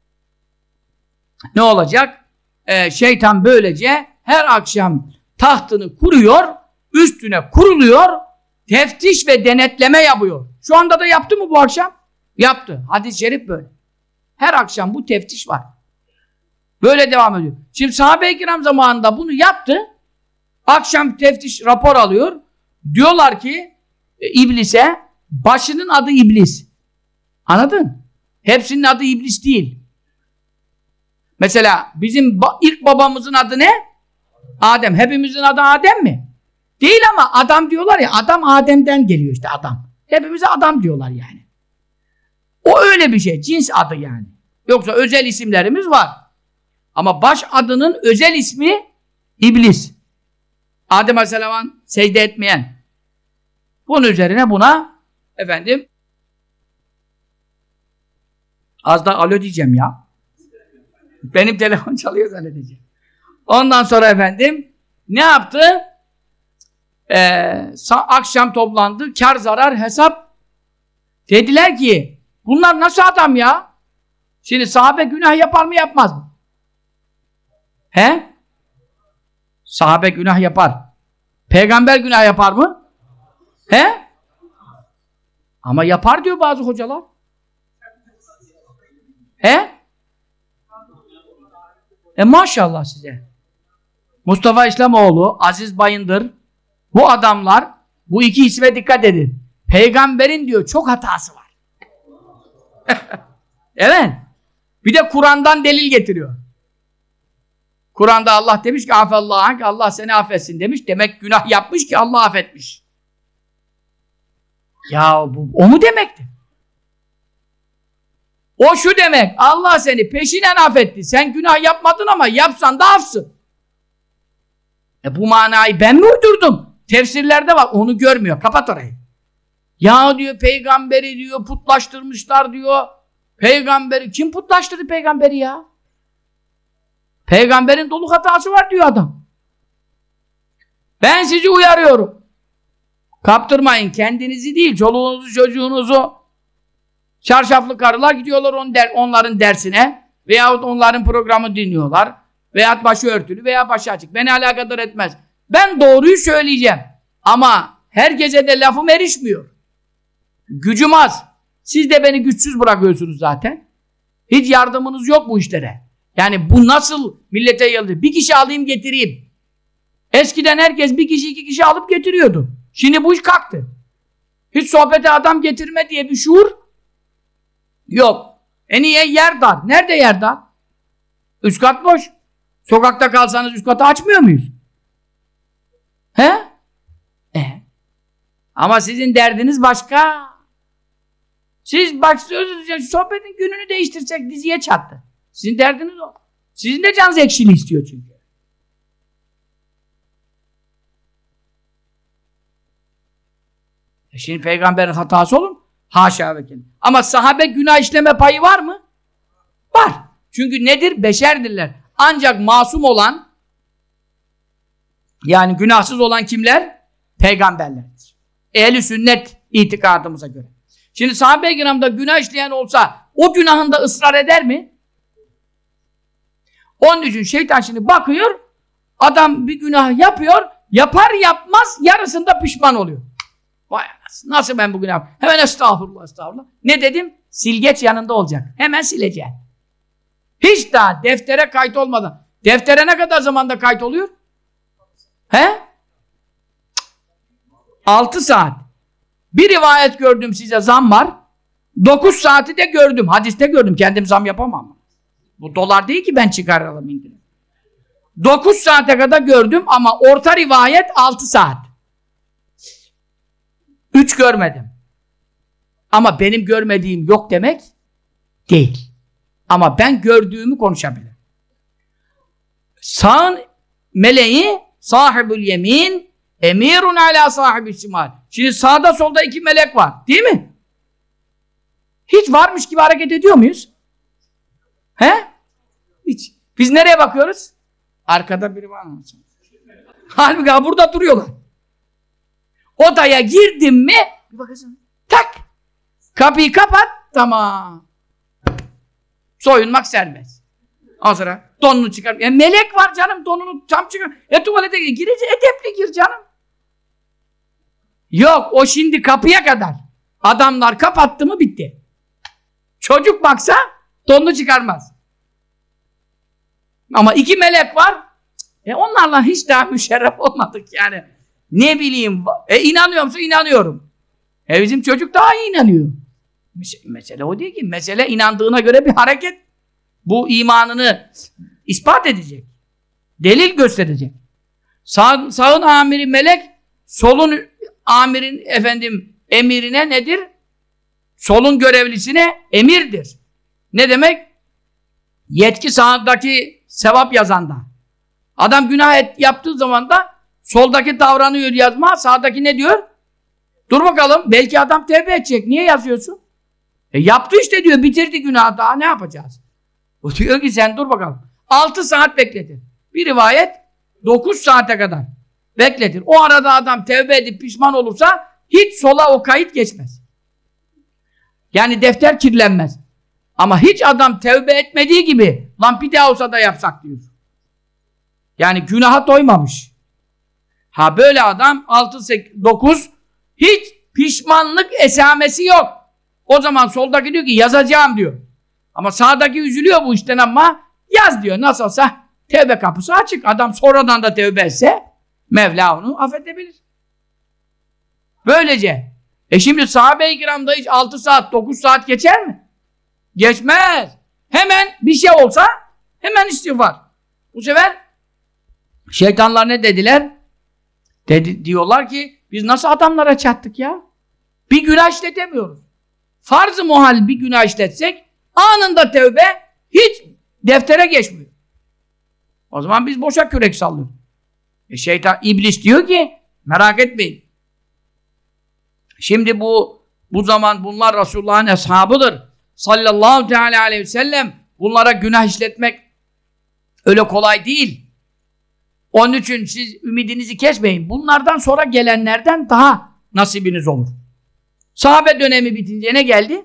ne olacak? Ee, şeytan böylece her akşam tahtını kuruyor, üstüne kuruluyor, teftiş ve denetleme yapıyor. Şu anda da yaptı mı bu akşam? Yaptı. Hadis-i şerif böyle. Her akşam bu teftiş var. Böyle devam ediyor. Şimdi sahabe-i kiram zamanında bunu yaptı. Akşam teftiş rapor alıyor. Diyorlar ki e, iblise, başının adı iblis. Anladın? Hepsinin adı iblis değil. Mesela bizim ba ilk babamızın adı ne? Adem. Hepimizin adı Adem mi? Değil ama adam diyorlar ya, adam Adem'den geliyor işte adam. Hepimize adam diyorlar yani. O öyle bir şey. Cins adı yani. Yoksa özel isimlerimiz var. Ama baş adının özel ismi iblis. Adem Aleyhisselam'a secde etmeyen. Bunun üzerine buna efendim az da alo diyeceğim ya. Benim telefon çalıyor zannedeceğim. Ondan sonra efendim ne yaptı? Ee, akşam toplandı. Kar zarar hesap. Dediler ki bunlar nasıl adam ya? Şimdi sahabe günah yapar mı yapmaz mı? He? Sahabe günah yapar. Peygamber günah yapar mı? He? Ama yapar diyor bazı hocalar. He? E maşallah size. Mustafa İslamoğlu, Aziz Bayındır, bu adamlar, bu iki isme dikkat edin. Peygamberin diyor çok hatası var. Evet. Bir de Kur'an'dan delil getiriyor. Kur'an'da Allah demiş ki afallahu, Allah seni affetsin demiş. Demek günah yapmış ki Allah affetmiş. Ya bu o mu demekti? O şu demek, Allah seni peşinen affetti. Sen günah yapmadın ama yapsan da affsın. E bu manayı ben mi uydurdum? Tefsirlerde var, onu görmüyor. Kapat orayı. Ya diyor peygamberi diyor putlaştırmışlar diyor. Peygamberi, kim putlaştırdı peygamberi ya? Peygamberin dolu hatası var diyor adam. Ben sizi uyarıyorum. Kaptırmayın kendinizi değil, çoluğunuzu çocuğunuzu. Çarşaflı karılar gidiyorlar on der, onların dersine veyahut onların programı dinliyorlar veyahut başı örtülü veya başı açık. Beni alakadar etmez. Ben doğruyu söyleyeceğim. Ama herkese de lafım erişmiyor. Gücüm az. Siz de beni güçsüz bırakıyorsunuz zaten. Hiç yardımınız yok bu işlere. Yani bu nasıl millete yayıldı? Bir kişi alayım getireyim. Eskiden herkes bir kişi iki kişi alıp getiriyordu. Şimdi bu iş kalktı. Hiç sohbete adam getirme diye bir şuur yok. E niye? Yer dar. Nerede yer dar? Üst kat boş. Sokakta kalsanız üst katı açmıyor muyuz? He? E. Ama sizin derdiniz başka. Siz başlıyorsunuz ya, sohbetin gününü değiştirsek diziye çattı. Sizin derdiniz o. Sizin de canınız ekşili istiyor çünkü. E şimdi peygamberin hatası olur mu? Haşa ve kella. Ama sahabe günah işleme payı var mı? Var. Çünkü nedir? Beşerdirler. Ancak masum olan, yani günahsız olan kimler? Peygamberlerdir. Ehl-i sünnet itikadımıza göre. Şimdi sahabe-i kiramda günah işleyen olsa o günahında ısrar eder mi? Onun için şeytan şimdi bakıyor, adam bir günah yapıyor, yapar yapmaz yarısında pişman oluyor. Vay anasını, nasıl ben bu günah? Hemen estağfurullah, estağfurullah. Ne dedim? Silgeç yanında olacak. Hemen sileceğim. Hiç daha deftere kayıt olmadan. Deftere ne kadar zamanda kayıt oluyor? He? Altı saat. Bir rivayet gördüm size, zam var. Dokuz saati de gördüm. Hadiste gördüm. Kendim zam yapamam. Bu dolar değil ki ben çıkaralım indirim. Dokuz saate kadar gördüm ama orta rivayet altı saat. Üç görmedim. Ama benim görmediğim yok demek değil. Ama ben gördüğümü konuşabilirim. Sağın meleği sahibül yemin emirun ala sahibi şimal. Şimdi sağda solda iki melek var. Değil mi? Hiç varmış gibi hareket ediyor muyuz? He? Hiç. Biz nereye bakıyoruz? Arkada biri var mı? Halbuki burada duruyorlar. Odaya girdim mi bir bakıyorsun, tak kapıyı kapat, tamam. Soyunmak serbest. Ondan sonra donunu çıkar. E melek var canım, donunu tam çıkar. E tuvalete gireceksin, edepli gir canım. Yok, o şimdi kapıya kadar. Adamlar kapattı mı bitti. Çocuk baksa donunu çıkarmaz. Ama iki melek var. E onlarla hiç daha müşerref olmadık yani. Ne bileyim. E inanıyor musun? İnanıyorum. E bizim çocuk daha iyi inanıyor. Mesele o değil ki. Mesele inandığına göre bir hareket. Bu imanını ispat edecek. Delil gösterecek. Sağ, sağın amiri melek, solun amirin efendim emirine nedir? Solun görevlisine emirdir. Ne demek? Yetki sağdaki sevap yazanda. Adam günah et, yaptığı zaman da soldaki davranıyor yazma, sağdaki ne diyor? Dur bakalım, belki adam tevbe edecek. Niye yazıyorsun? E yaptı işte diyor, bitirdi günahı, daha ne yapacağız? O diyor ki sen dur bakalım. altı saat bekletir. Bir rivayet dokuz saate kadar bekletir. O arada adam tevbe edip pişman olursa hiç sola o kayıt geçmez. Yani defter kirlenmez. Ama hiç adam tevbe etmediği gibi lan bir daha olsa da yapsak diyor. Yani günaha doymamış. Ha böyle adam altı dokuz hiç pişmanlık esamesi yok. O zaman soldaki diyor ki yazacağım diyor. Ama sağdaki üzülüyor bu işten ama yaz diyor. Nasıl olsa tevbe kapısı açık. Adam sonradan da tevbe etse Mevla onu affedebilir. Böylece. E şimdi sahabe-i kiramda hiç altı saat dokuz saat geçer mi? Geçmez. Hemen bir şey olsa hemen istiğfar. Bu sefer şeytanlar ne dediler? Dedi, diyorlar ki biz nasıl adamlara çattık ya? Bir günah işletemiyoruz. Farz-ı muhal bir günah işletsek anında tevbe hiç deftere geçmiyor. O zaman biz boşa kürek sallıyoruz. E şeytan, iblis diyor ki merak etmeyin. Şimdi bu bu zaman bunlar Resulullah'ın eshabıdır. Sallallahu teala aleyhi ve sellem. Bunlara günah işletmek öyle kolay değil. Onun için siz ümidinizi kesmeyin. Bunlardan sonra gelenlerden daha nasibiniz olur. Sahabe dönemi bitince ne geldi?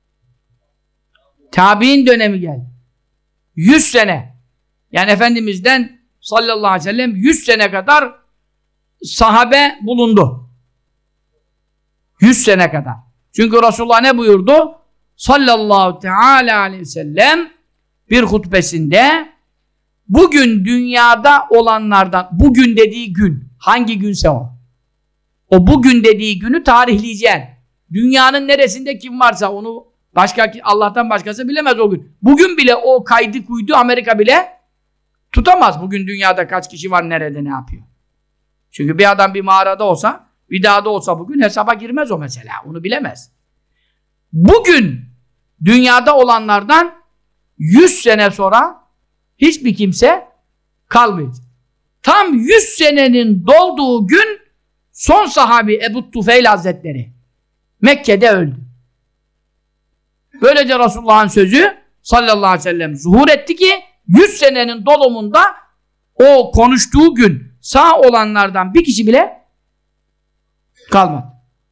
Tabi'in dönemi geldi. Yüz sene. Yani Efendimiz'den sallallahu aleyhi ve sellem yüz sene kadar sahabe bulundu. Yüz sene kadar. Çünkü Resulullah ne buyurdu? Sallallahu teala aleyhi ve sellem bir hutbesinde bugün dünyada olanlardan, bugün dediği gün, hangi günse o. O bugün dediği günü tarihleyeceksin. Dünyanın neresinde kim varsa onu başka, Allah'tan başkası bilemez o gün. Bugün bile o kaydı kuydu Amerika bile tutamaz. Bugün dünyada kaç kişi var, nerede, ne yapıyor. Çünkü bir adam bir mağarada olsa, bir dağda olsa bugün hesaba girmez o mesela. Onu bilemez. Bugün dünyada olanlardan yüz sene sonra hiçbir kimse kalmayacak. Tam yüz senenin dolduğu gün son sahabi Ebu Tufeyl Hazretleri Mekke'de öldü. Böylece Resulullah'ın sözü sallallahu aleyhi ve sellem zuhur etti ki yüz senenin dolumunda o konuştuğu gün sağ olanlardan bir kişi bile kalmadı.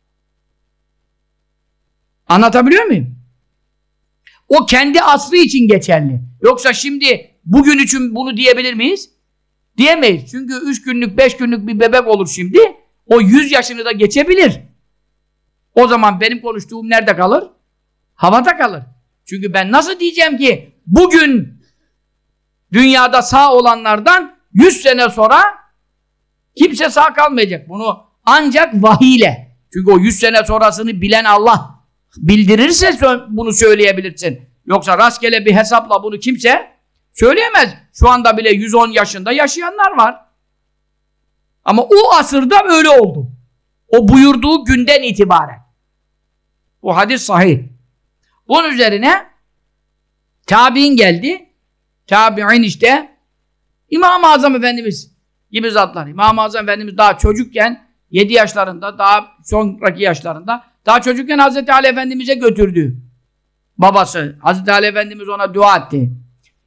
Anlatabiliyor muyum? O kendi asrı için geçerli. Yoksa şimdi bugün için bunu diyebilir miyiz? Diyemeyiz. Çünkü üç günlük, beş günlük bir bebek olur şimdi. O yüz yaşını da geçebilir. O zaman benim konuştuğum nerede kalır? Havada kalır. Çünkü ben nasıl diyeceğim ki bugün dünyada sağ olanlardan yüz sene sonra kimse sağ kalmayacak. Bunu ancak vahiy ile. Çünkü o yüz sene sonrasını bilen Allah bildirirse bunu söyleyebilirsin. Yoksa rastgele bir hesapla bunu kimse söyleyemez. Şu anda bile yüz on yaşında yaşayanlar var. Ama o asırda öyle oldu. O buyurduğu günden itibaren. Bu hadis sahih. Bunun üzerine tabi'in geldi. Tabi'in işte İmam-ı Azam Efendimiz gibi zatlar. İmam-ı Azam Efendimiz daha çocukken yedi yaşlarında, daha sonraki yaşlarında, daha çocukken Hazreti Ali Efendimiz'e götürdü. Babası. Hazreti Ali Efendimiz ona dua etti.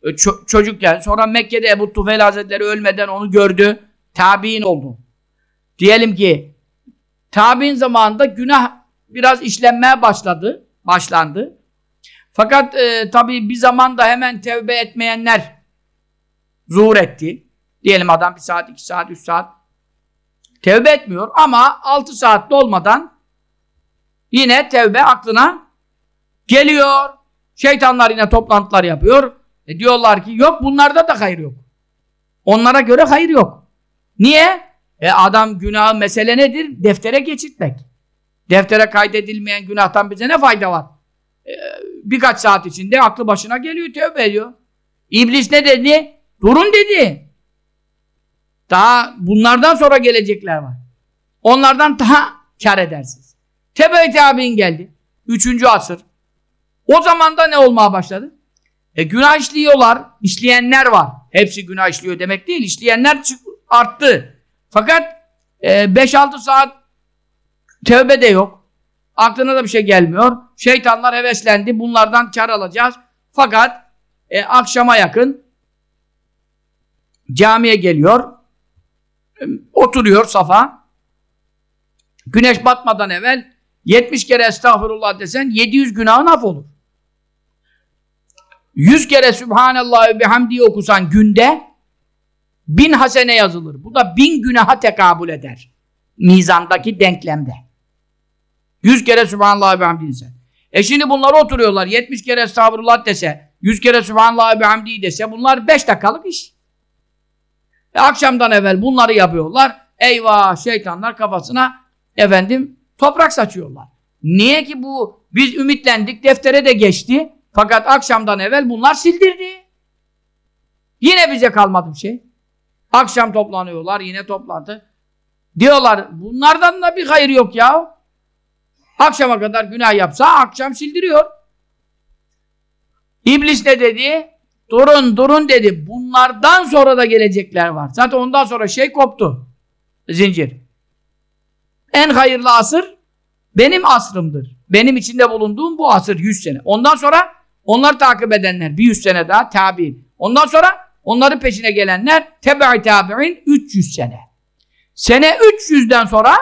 Ç- çocukken. Sonra Mekke'de Ebu Tufeil Hazretleri ölmeden onu gördü. Tabi'in oldu. Diyelim ki tabi'in zamanında günah biraz işlenmeye başladı. Başlandı. Fakat e, tabii bir zamanda hemen tevbe etmeyenler zuhur etti. Diyelim adam bir saat, iki saat, üç saat tevbe etmiyor ama altı saat dolmadan yine tevbe aklına geliyor. Şeytanlar yine toplantılar yapıyor. E diyorlar ki yok bunlarda da hayır yok. Onlara göre hayır yok. Niye? E adam günahı mesele nedir? Deftere geçirtmek. Deftere kaydedilmeyen günahtan bize ne fayda var? E, birkaç saat içinde aklı başına geliyor, tövbe ediyor. İblis ne dedi? Durun dedi. Daha bunlardan sonra gelecekler var. Onlardan daha kar edersiniz. Tebe-i tabi'in geldi. Üçüncü asır. O zaman da ne olmaya başladı? E günah işliyorlar, işleyenler var. Hepsi günah işliyor demek değil, işleyenler arttı. Fakat e, beş altı saat tövbe de yok. Aklına da bir şey gelmiyor. Şeytanlar heveslendi, bunlardan kar alacağız. Fakat e, akşama yakın camiye geliyor, e, oturuyor safa. Güneş batmadan evvel yetmiş kere estağfurullah desen yedi yüz günahın af olur. yüz kere Sübhanallah ve bihamdihi okusan günde bin hasene yazılır. Bu da bin günaha tekabül eder. Mizandaki denklemde. yüz kere Sübhanallah ve bihamdihi dese. E şimdi bunlar oturuyorlar. yetmiş kere estağfurullah dese, yüz kere Sübhanallah ve bihamdihi dese bunlar beş dakikalık iş. E akşamdan evvel bunları yapıyorlar. Eyvah şeytanlar kafasına efendim toprak saçıyorlar. Niye ki bu? Biz ümitlendik, deftere de geçti. Fakat akşamdan evvel bunlar sildirdi. Yine bize kalmadı bir şey. Akşam toplanıyorlar, yine toplantı. Diyorlar, bunlardan da bir hayır yok ya. Akşama kadar günah yapsa, akşam sildiriyor. İblis ne dedi? Durun, durun dedi. Bunlardan sonra da gelecekler var. Zaten ondan sonra şey koptu. Zincir. En hayırlı asır benim asrımdır. Benim içinde bulunduğum bu asır yüz sene. Ondan sonra onları takip edenler bir yüz sene daha tabi'in. Ondan sonra onların peşine gelenler tebe-i tabi'in üç yüz sene. Sene üç yüzden sonra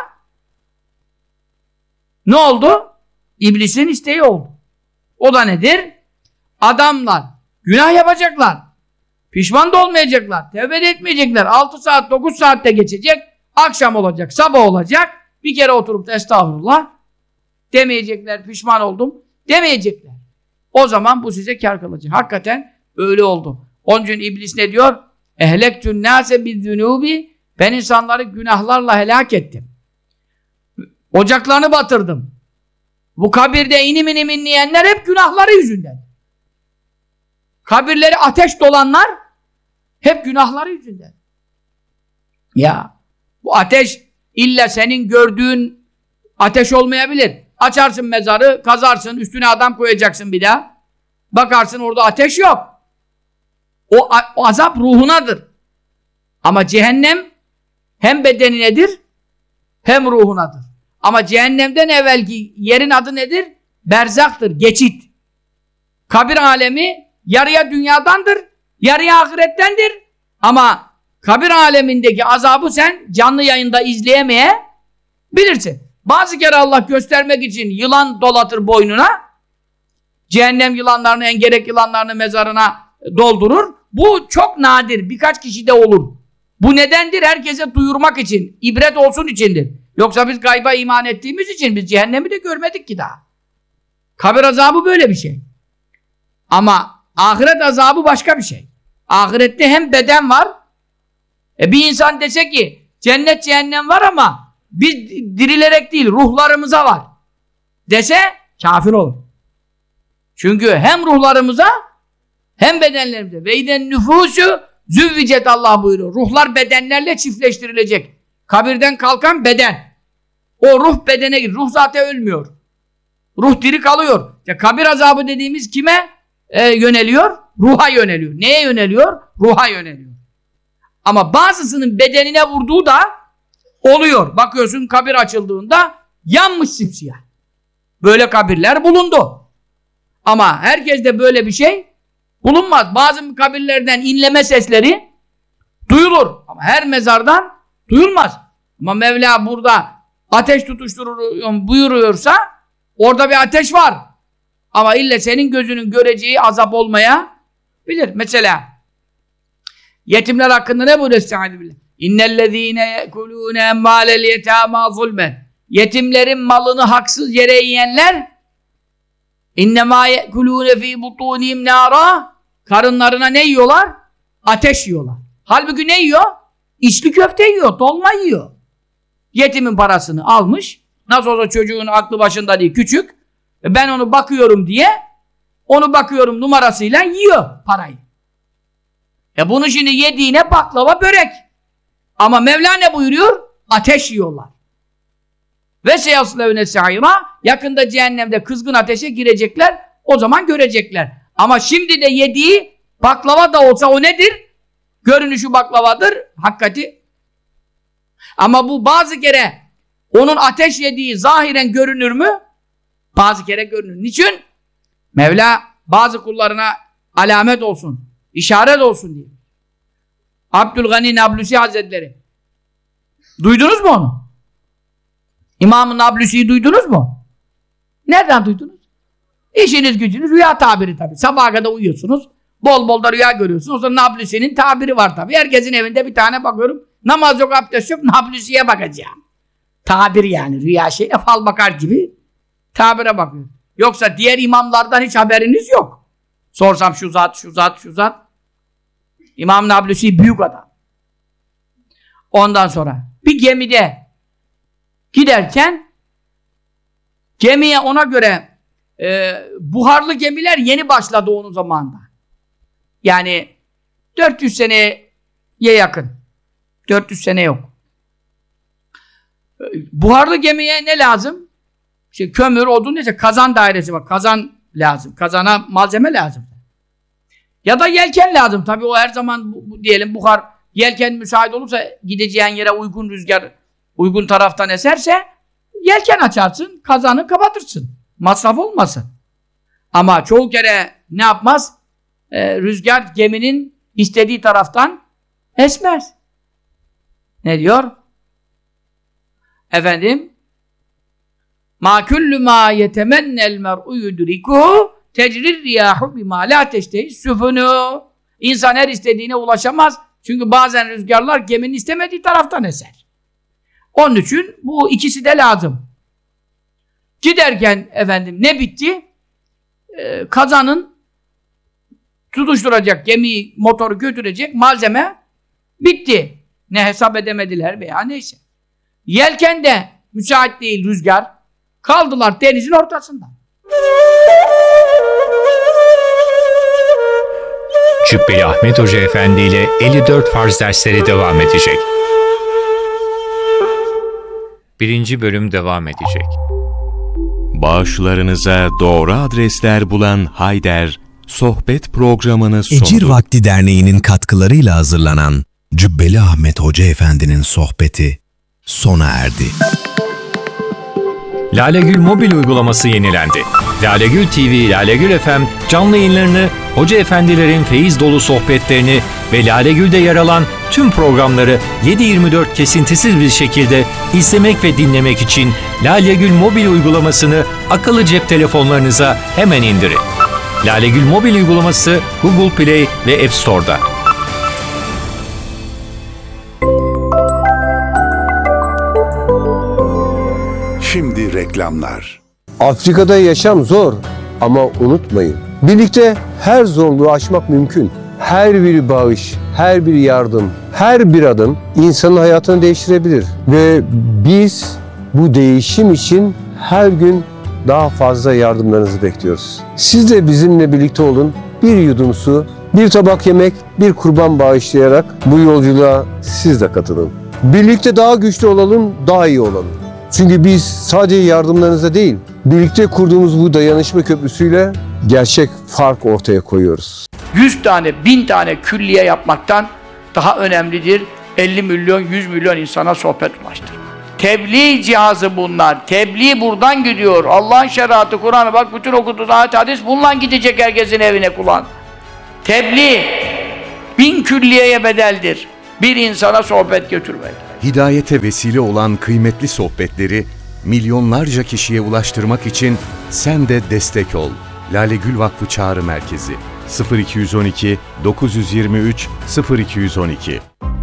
ne oldu? İblisin isteği oldu. O da nedir? Adamlar günah yapacaklar. Pişman da olmayacaklar. Tevbe de etmeyecekler. altı saat, dokuz saatte geçecek. Akşam olacak, sabah olacak. Bir kere oturup da estağfurullah demeyecekler, pişman oldum demeyecekler. O zaman bu size kâr kılacak. Hakikaten öyle oldu. Onun için iblis ne diyor? Ehlektün nâse bizzünûbi, ben insanları günahlarla helak ettim. Ocaklarını batırdım. Bu kabirde inim inim inleyenler hep günahları yüzünden. Kabirleri ateş dolanlar hep günahları yüzünden. Ya bu ateş illa senin gördüğün ateş olmayabilir. Açarsın mezarı, kazarsın, üstüne adam koyacaksın bir daha. Bakarsın orada ateş yok. O, o azap ruhunadır. Ama cehennem hem bedeninedir hem ruhunadır. Ama cehennemden evvelki yerin adı nedir? Berzaktır, geçit. Kabir alemi yarıya dünyadandır, yarıya ahirettendir. Ama kabir alemindeki azabı sen canlı yayında izleyemeyebilirsin. Bazı kere Allah göstermek için yılan dolatır boynuna, cehennem yılanlarını, engerek yılanlarını mezarına doldurur. Bu çok nadir, birkaç kişide olur. Bu nedendir? Herkese duyurmak için, ibret olsun içindir. Yoksa biz gayba iman ettiğimiz için biz cehennemi de görmedik ki daha. Kabir azabı böyle bir şey. Ama ahiret azabı başka bir şey. Ahirette hem beden var, e bir insan dese ki cennet cehennem var ama biz dirilerek değil ruhlarımıza var dese kafir olur. Çünkü hem ruhlarımıza hem bedenlerimize ve iden nüfusu züvvicet Allah buyuruyor. Ruhlar bedenlerle çiftleştirilecek. Kabirden kalkan beden. O ruh bedene gidiyor. Ruh zaten ölmüyor. Ruh diri kalıyor. Ya kabir azabı dediğimiz kime e, yöneliyor? Ruha yöneliyor. Neye yöneliyor? Ruha yöneliyor. Ama bazısının bedenine vurduğu da oluyor. Bakıyorsun kabir açıldığında yanmış simsiyah. Böyle kabirler bulundu. Ama herkeste böyle bir şey bulunmaz. Bazı kabirlerden inleme sesleri duyulur. Ama her mezardan duyulmaz. Ama Mevla burada ateş tutuşturur buyuruyorsa orada bir ateş var. Ama illa senin gözünün göreceği azap olmaya bilir. Mesela yetimler hakkında ne buyuruyor Estaizu billah? İnnellezîne yekulûne emmâlel yetâmâ zulmen. Yetimlerin malını haksız yere yiyenler innemâ yekulûne fî butûnihim nâra. Karınlarına ne yiyorlar? Ateş yiyorlar. Halbuki ne yiyor? İçli köfte yiyor, dolma yiyor. Yetimin parasını almış. Nasıl olsa çocuğun aklı başında değil, küçük. Ben onu bakıyorum diye onu bakıyorum numarasıyla yiyor parayı. E bunu şimdi yediğine baklava, börek. Ama Mevla ne buyuruyor? Ateş yiyorlar. Ve seyaslevne sa'ira, yakında cehennemde kızgın ateşe girecekler. O zaman görecekler. Ama şimdi de yediği baklava da olsa o nedir? Görünüşü baklavadır, hakikati. Ama bu bazı kere onun ateş yediği zahiren görünür mü? Bazı kere görünür. Niçin? Mevla bazı kullarına alamet olsun, işaret olsun diye. Abdülgani Nablusi Hazretleri. Duydunuz mu onu? İmam-ı Nablusi'yi duydunuz mu? Nereden duydunuz? İşiniz gücünüz rüya tabiri tabii. Sabaha kadar uyuyorsunuz. Bol bol da rüya görüyorsunuz. O zaman Nablusi'nin tabiri var tabii. Herkesin evinde bir tane bakıyorum. Namaz yok, abdest yok. Nablusi'ye bakacağım. Tabir yani. Rüya şeyine fal bakar gibi tabire bakıyor. Yoksa diğer imamlardan hiç haberiniz yok. Sorsam şu zat, şu zat, şu zat. İmam Nablusi büyük adam. Ondan sonra bir gemide giderken gemiye ona göre e, buharlı gemiler yeni başladı onun zamanında. Yani dört yüz seneye yakın. dört yüz sene yok. Buharlı gemiye ne lazım? İşte kömür, odun neyse kazan dairesi var. Kazan lazım. Kazana malzeme lazım. Ya da yelken lazım. Tabii o her zaman bu, bu, diyelim buhar yelken müsait olursa gideceğin yere uygun rüzgar uygun taraftan eserse yelken açarsın, kazanı kapatırsın. Masraf olmasın. Ama çoğu kere ne yapmaz? Ee, rüzgar geminin istediği taraftan esmez. Ne diyor? Efendim? Ma kullu ma yetemennel mer'u yudrikuhu tecrir riyahu bima la teştehi's süfunu. İnsan her istediğine ulaşamaz. Çünkü bazen rüzgarlar geminin istemediği taraftan eser. Onun için bu ikisi de lazım. Giderken efendim ne bitti? Ee, kazanın tutuşturacak, gemiyi, motoru götürecek malzeme bitti. Ne hesap edemediler veya neyse. Yelken de müsait değil rüzgar. Kaldılar denizin ortasında. Cübbeli Ahmet Hoca Efendi ile elli dört farz dersleri devam edecek. Birinci bölüm devam edecek. Bağışlarınıza doğru adresler bulan Hayder, sohbet programını sundu. Ecir Vakti Derneği'nin katkılarıyla hazırlanan Cübbeli Ahmet Hoca Efendi'nin sohbeti sona erdi. Lalegül mobil uygulaması yenilendi. Lalegül T V, Lalegül F M canlı yayınlarını, hoca efendilerin feyiz dolu sohbetlerini ve Lalegül'de yer alan tüm programları yedi yirmi dört kesintisiz bir şekilde izlemek ve dinlemek için Lalegül mobil uygulamasını akıllı cep telefonlarınıza hemen indirin. Lalegül mobil uygulaması Google Play ve App Store'da. Şimdi reklamlar. Afrika'da yaşam zor ama unutmayın. Birlikte her zorluğu aşmak mümkün. Her bir bağış, her bir yardım, her bir adım insanın hayatını değiştirebilir. Ve biz bu değişim için her gün daha fazla yardımlarınızı bekliyoruz. Siz de bizimle birlikte olun. Bir yudum su, bir tabak yemek, bir kurban bağışlayarak bu yolculuğa siz de katılın. Birlikte daha güçlü olalım, daha iyi olalım. Çünkü biz sadece yardımlarınızla değil, birlikte kurduğumuz bu dayanışma köprüsüyle gerçek fark ortaya koyuyoruz. yüz tane, bin tane külliye yapmaktan daha önemlidir elli milyon, yüz milyon insana sohbet ulaştırmak. Tebliğ cihazı bunlar. Tebliğ buradan gidiyor. Allah'ın şeriatı, Kur'an'ı bak bütün okuduğun ayet hadis bununla gidecek herkesin evine kulağın. Tebliğ bin külliyeye bedeldir. Bir insana sohbet götürmek. Hidayete vesile olan kıymetli sohbetleri milyonlarca kişiye ulaştırmak için sen de destek ol. Lale Gül Vakfı Çağrı Merkezi sıfır iki on iki dokuz yüz yirmi üç sıfır iki on iki.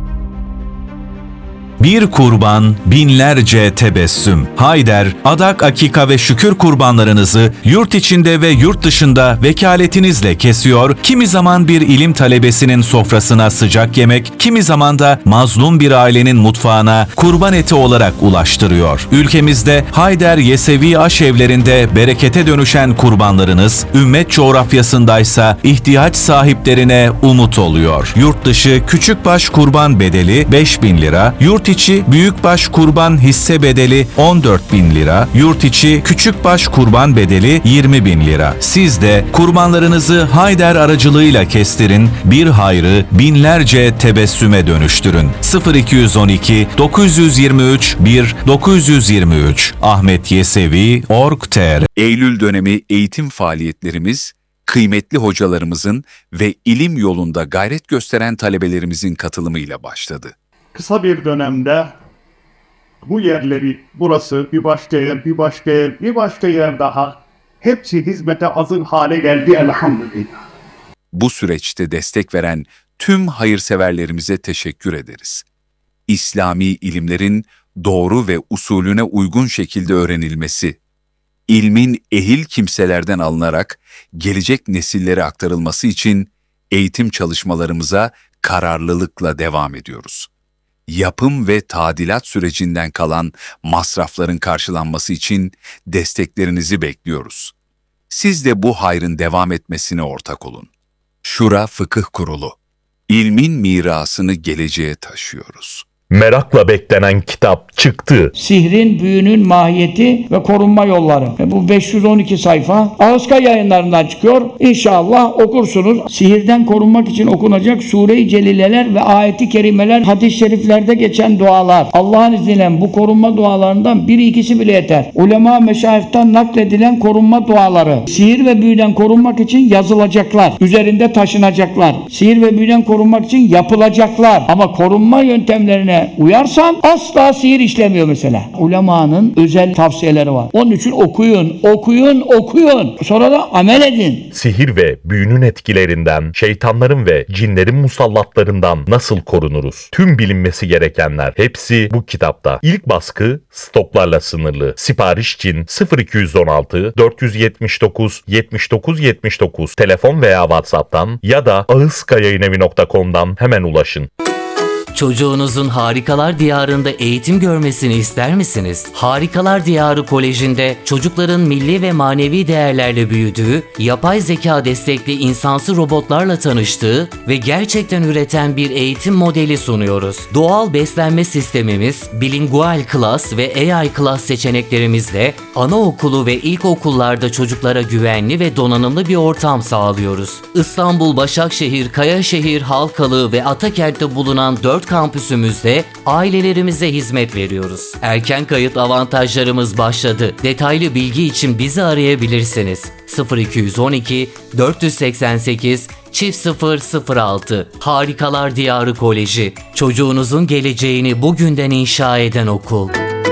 Bir kurban, binlerce tebessüm. Hayder, adak, akika ve şükür kurbanlarınızı yurt içinde ve yurt dışında vekaletinizle kesiyor, kimi zaman bir ilim talebesinin sofrasına sıcak yemek, kimi zaman da mazlum bir ailenin mutfağına kurban eti olarak ulaştırıyor. Ülkemizde Hayder Yesevi aşevlerinde berekete dönüşen kurbanlarınız, ümmet coğrafyasındaysa ihtiyaç sahiplerine umut oluyor. Yurt dışı küçükbaş kurban bedeli beş bin lira, yurt içi büyükbaş kurban hisse bedeli on dört bin lira, yurt içi küçükbaş kurban bedeli yirmi bin lira. Siz de kurbanlarınızı Hayder aracılığıyla kestirin, bir hayrı binlerce tebessüme dönüştürün. sıfır iki on iki dokuz yüz yirmi üç bir dokuz yüz yirmi üç Ahmet Yesevi nokta org nokta tr. Eylül dönemi eğitim faaliyetlerimiz, kıymetli hocalarımızın ve ilim yolunda gayret gösteren talebelerimizin katılımıyla başladı. Kısa bir dönemde bu yerleri, burası bir başka yer, bir başka yer, bir başka yer daha hepsi hizmete hazır hale geldi elhamdülillah. Bu süreçte destek veren tüm hayırseverlerimize teşekkür ederiz. İslami ilimlerin doğru ve usulüne uygun şekilde öğrenilmesi, ilmin ehil kimselerden alınarak gelecek nesillere aktarılması için eğitim çalışmalarımıza kararlılıkla devam ediyoruz. Yapım ve tadilat sürecinden kalan masrafların karşılanması için desteklerinizi bekliyoruz. Siz de bu hayrın devam etmesine ortak olun. Şura Fıkıh Kurulu, ilmin mirasını geleceğe taşıyoruz. Merakla beklenen kitap çıktı. Sihrin, büyünün mahiyeti ve korunma yolları. Ve bu beş yüz on iki sayfa Ağızka Yayınlarından çıkıyor. İnşallah okursunuz. Sihirden korunmak için okunacak Sure-i Celileler ve ayeti kerimeler, hadis-i şeriflerde geçen dualar. Allah'ın izniyle bu korunma dualarından biri ikisi bile yeter. Ulema meşayihten nakledilen korunma duaları. Sihir ve büyüden korunmak için yazılacaklar. Üzerinde taşınacaklar. Sihir ve büyüden korunmak için yapılacaklar. Ama korunma yöntemlerine uyarsan asla sihir işlemiyor mesela. Ulemanın özel tavsiyeleri var. Onun için okuyun, okuyun, okuyun. Sonra da amel edin. Sihir ve büyünün etkilerinden, şeytanların ve cinlerin musallatlarından nasıl korunuruz? Tüm bilinmesi gerekenler hepsi bu kitapta. İlk baskı stoklarla sınırlı. Sipariş için sıfır iki on altı dört yüz yetmiş dokuz yetmiş dokuz yetmiş dokuz telefon veya WhatsApp'tan ya da ağızkayayinevi nokta com'dan hemen ulaşın. Çocuğunuzun Harikalar Diyarı'nda eğitim görmesini ister misiniz? Harikalar Diyarı Koleji'nde çocukların milli ve manevi değerlerle büyüdüğü, yapay zeka destekli insansı robotlarla tanıştığı ve gerçekten üreten bir eğitim modeli sunuyoruz. Doğal beslenme sistemimiz, bilingual class ve A I class seçeneklerimizle anaokulu ve ilkokullarda çocuklara güvenli ve donanımlı bir ortam sağlıyoruz. İstanbul, Başakşehir, Kayaşehir, Halkalı ve Atakent'te bulunan dört kampüsümüzde ailelerimize hizmet veriyoruz. Erken kayıt avantajlarımız başladı. Detaylı bilgi için bizi arayabilirsiniz. sıfır iki on iki dört seksen sekiz çift sıfır sıfır altı Harikalar Diyarı Koleji. Çocuğunuzun geleceğini bugünden inşa eden okul.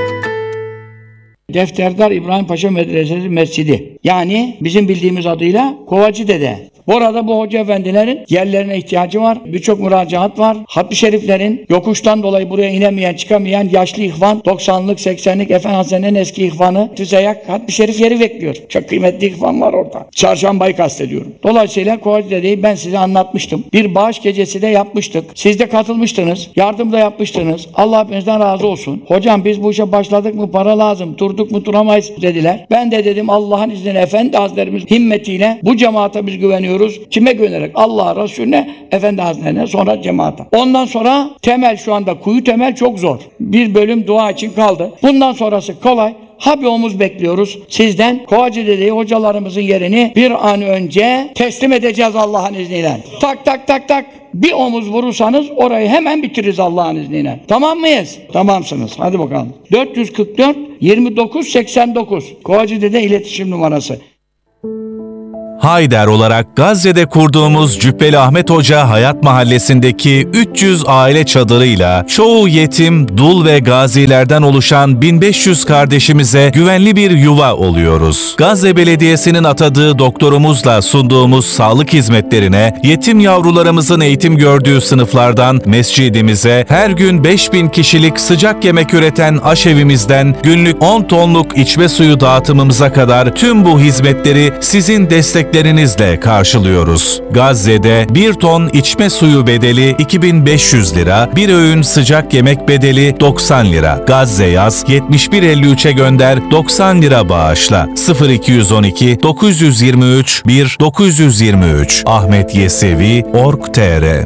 Defterdar İbrahim Paşa Medresesi Mescidi. Yani bizim bildiğimiz adıyla Kovacı Dede. Bu arada bu hoca efendilerin yerlerine ihtiyacı var. Birçok müracaat var. Hatmi şeriflerin yokuştan dolayı buraya inemeyen, çıkamayan yaşlı ihvan, doksanlık, seksenlik Efendi Hazretleri'nin eski ihvanı Tüzeyak Hatmi şerif yeri bekliyor. Çok kıymetli ihvan var orada. Çarşambayı kastediyorum. Dolayısıyla Kovacı Dede'yi ben size anlatmıştım. Bir bağış gecesi de yapmıştık. Siz de katılmıştınız. Yardım da yapmıştınız. Allah hepinizden razı olsun. Hocam biz bu işe başladık mı para lazım. Durduk mu duramayız dediler. Ben de dedim Allah'ın izniyle Efendi Hazretlerimiz himmetiyle bu cemaate biz güveniyoruz. Kime güvenerek? Allah'a, Resulüne, Efendi Hazretlerine, sonra cemaate. Ondan sonra temel şu anda kuyu temel çok zor. Bir bölüm dua için kaldı. Bundan sonrası kolay. Ha bir omuz bekliyoruz sizden. Kovacı Dede'yi hocalarımızın yerini bir an önce teslim edeceğiz Allah'ın izniyle. Tak tak tak tak. Bir omuz vurursanız orayı hemen bitiririz Allah'ın izniyle. Tamam mıyız? Tamamsınız. Hadi bakalım. dört yüz kırk dört yirmi dokuz seksen dokuz Kovacı Dede iletişim numarası. Hayder olarak Gazze'de kurduğumuz Cübbeli Ahmet Hoca Hayat Mahallesi'ndeki üç yüz aile çadırıyla çoğu yetim, dul ve gazilerden oluşan bin beş yüz kardeşimize güvenli bir yuva oluyoruz. Gazze Belediyesi'nin atadığı doktorumuzla sunduğumuz sağlık hizmetlerine, yetim yavrularımızın eğitim gördüğü sınıflardan mescidimize, her gün beş bin kişilik sıcak yemek üreten aşevimizden günlük on tonluk içme suyu dağıtımımıza kadar tüm bu hizmetleri sizin desteklerinizle karşılıyoruz. Gazze'de bir ton içme suyu bedeli iki bin beş yüz lira, bir öğün sıcak yemek bedeli doksan lira. Gazze yaz yetmiş bir elli üçe gönder doksan lira bağışla. sıfır iki yüz on iki dokuz yüz yirmi üç bir dokuz yüz yirmi üç Ahmet Yesevi nokta org nokta tr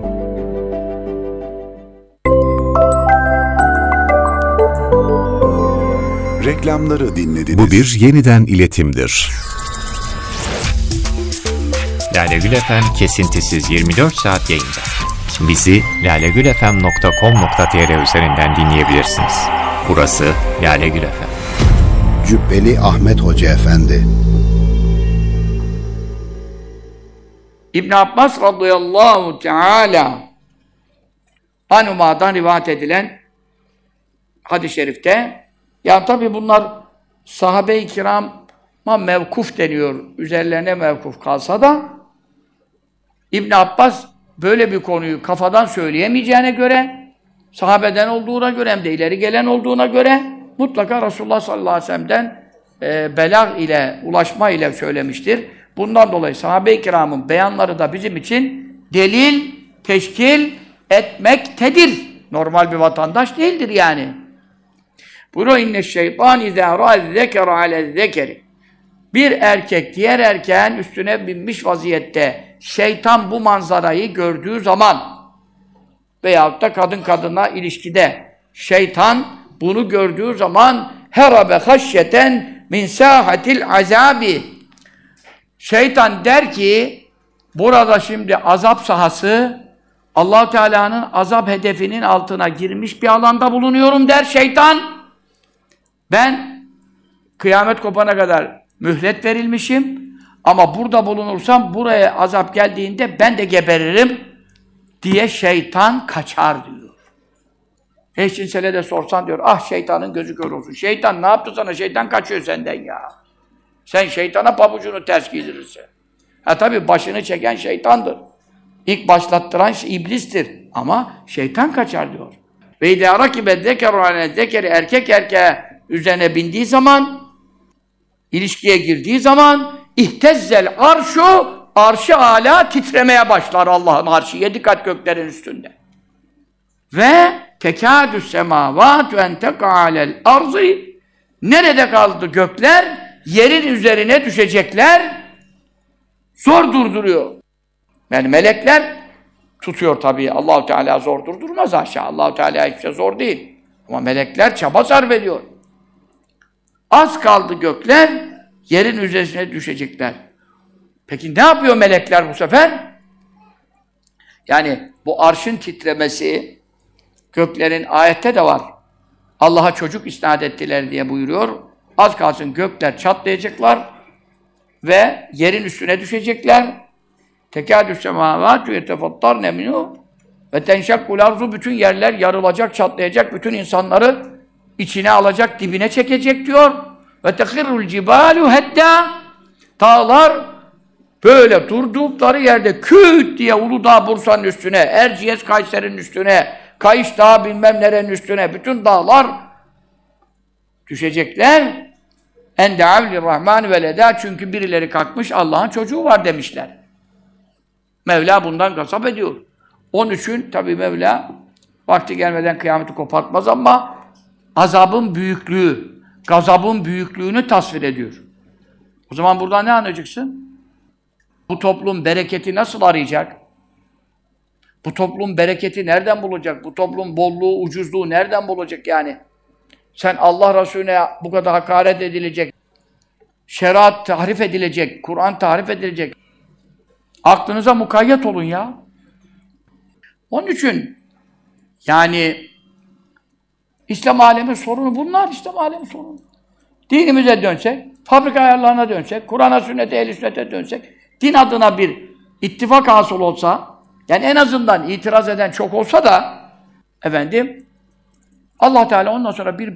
Reklamları dinlediniz. Bu bir yeniden iletimdir. Lale Gül F M kesintisiz yirmi dört saat yayında. Bizi lalegülfm nokta com nokta tr üzerinden dinleyebilirsiniz. Burası Lale Gül F M. Cübbeli Ahmet Hoca Efendi. İbn Abbas radıyallahu teala anhuma'dan rivayet edilen hadis-i şerifte, ya tabi bunlar sahabe-i kirama mevkuf deniyor, üzerlerine mevkuf kalsa da İbn Abbas böyle bir konuyu kafadan söyleyemeyeceğine göre, sahabeden olduğuna göre hem de ileri gelen olduğuna göre mutlaka Resulullah sallallahu aleyhi ve sellem'den e, belag ile, ulaşma ile söylemiştir. Bundan dolayı sahabe-i kiramın beyanları da bizim için delil teşkil etmektedir. Normal bir vatandaş değildir yani. Buyuruyor, inne şeytan izâ râ zekere ale zekeri. Bir erkek diğer erkeğin üstüne binmiş vaziyette şeytan bu manzarayı gördüğü zaman veyahut da kadın kadına ilişkide şeytan bunu gördüğü zaman herabe haşyeten min sâhatil azâbi. Şeytan der ki, burada şimdi azap sahası, Allah-u Teala'nın azap hedefinin altına girmiş bir alanda bulunuyorum der şeytan. Ben kıyamet kopana kadar mühlet verilmişim ama burada bulunursam buraya azap geldiğinde ben de geberirim diye şeytan kaçar diyor. Eşcinsele de sorsan diyor, ah şeytanın gözü kör olsun. Şeytan ne yaptı sana? Şeytan kaçıyor senden ya. Sen şeytana pabucunu ters giydirirsin. Ha tabii başını çeken şeytandır. İlk başlattıran iblistir. Ama şeytan kaçar diyor. Ve idâ rakibe zekeru ale zekeri, erkek erkeğe üzerine bindiği zaman, ilişkiye girdiği zaman ihtezzel arşu, arşı âlâ titremeye başlar Allah'ın arşı, yedi kat göklerin üstünde. Ve tekâdü semâvâtü en tekâlel arzı, nerede kaldı gökler? Yerin üzerine düşecekler, zor durduruyor. Yani melekler tutuyor tabii. Allah-u Teala zor durdurmaz aşağı. Allah-u Teala hiçbir şey zor değil. Ama melekler çaba sarf ediyor. Az kaldı gökler, yerin üzerine düşecekler. Peki ne yapıyor melekler bu sefer? Yani bu arşın titremesi, göklerin ayette de var. Allah'a çocuk isnat ettiler diye buyuruyor. Az kalsın gökler çatlayacaklar ve yerin üstüne düşecekler. Tekâdü semâvâtü yetefattarne minû ve tenşakkul arzu, bütün yerler yarılacak, çatlayacak, bütün insanları içine alacak, dibine çekecek diyor. Ve tehirrul cibâlu hedda, dağlar böyle durdukları yerde küt diye Uludağ Bursa'nın üstüne, Erciyes Kayseri'nin üstüne, Kayış Dağı bilmem nerenin üstüne, bütün dağlar düşecekler. En de'avli rahman veleda, çünkü birileri kalkmış Allah'ın çocuğu var demişler. Mevla bundan gazap ediyor. Onun için tabii Mevla vakti gelmeden kıyameti kopartmaz ama azabın büyüklüğü, gazabın büyüklüğünü tasvir ediyor. O zaman buradan ne anlayacaksın? Bu toplum bereketi nasıl arayacak? Bu toplum bereketi nereden bulacak? Bu toplum bolluğu, ucuzluğu nereden bulacak yani? Sen Allah Resulüne bu kadar hakaret edilecek, şeriat tahrif edilecek, Kur'an tahrif edilecek. Aklınıza mukayyet olun ya. Onun için yani İslam alemi sorunu bunlar, İslam alemi sorunu. Dinimize dönsek, fabrika ayarlarına dönsek, Kur'an'a, sünnete, ehl-i sünnete dönsek, din adına bir ittifak hasıl olsa, yani en azından itiraz eden çok olsa da efendim Allah Teala ondan sonra bir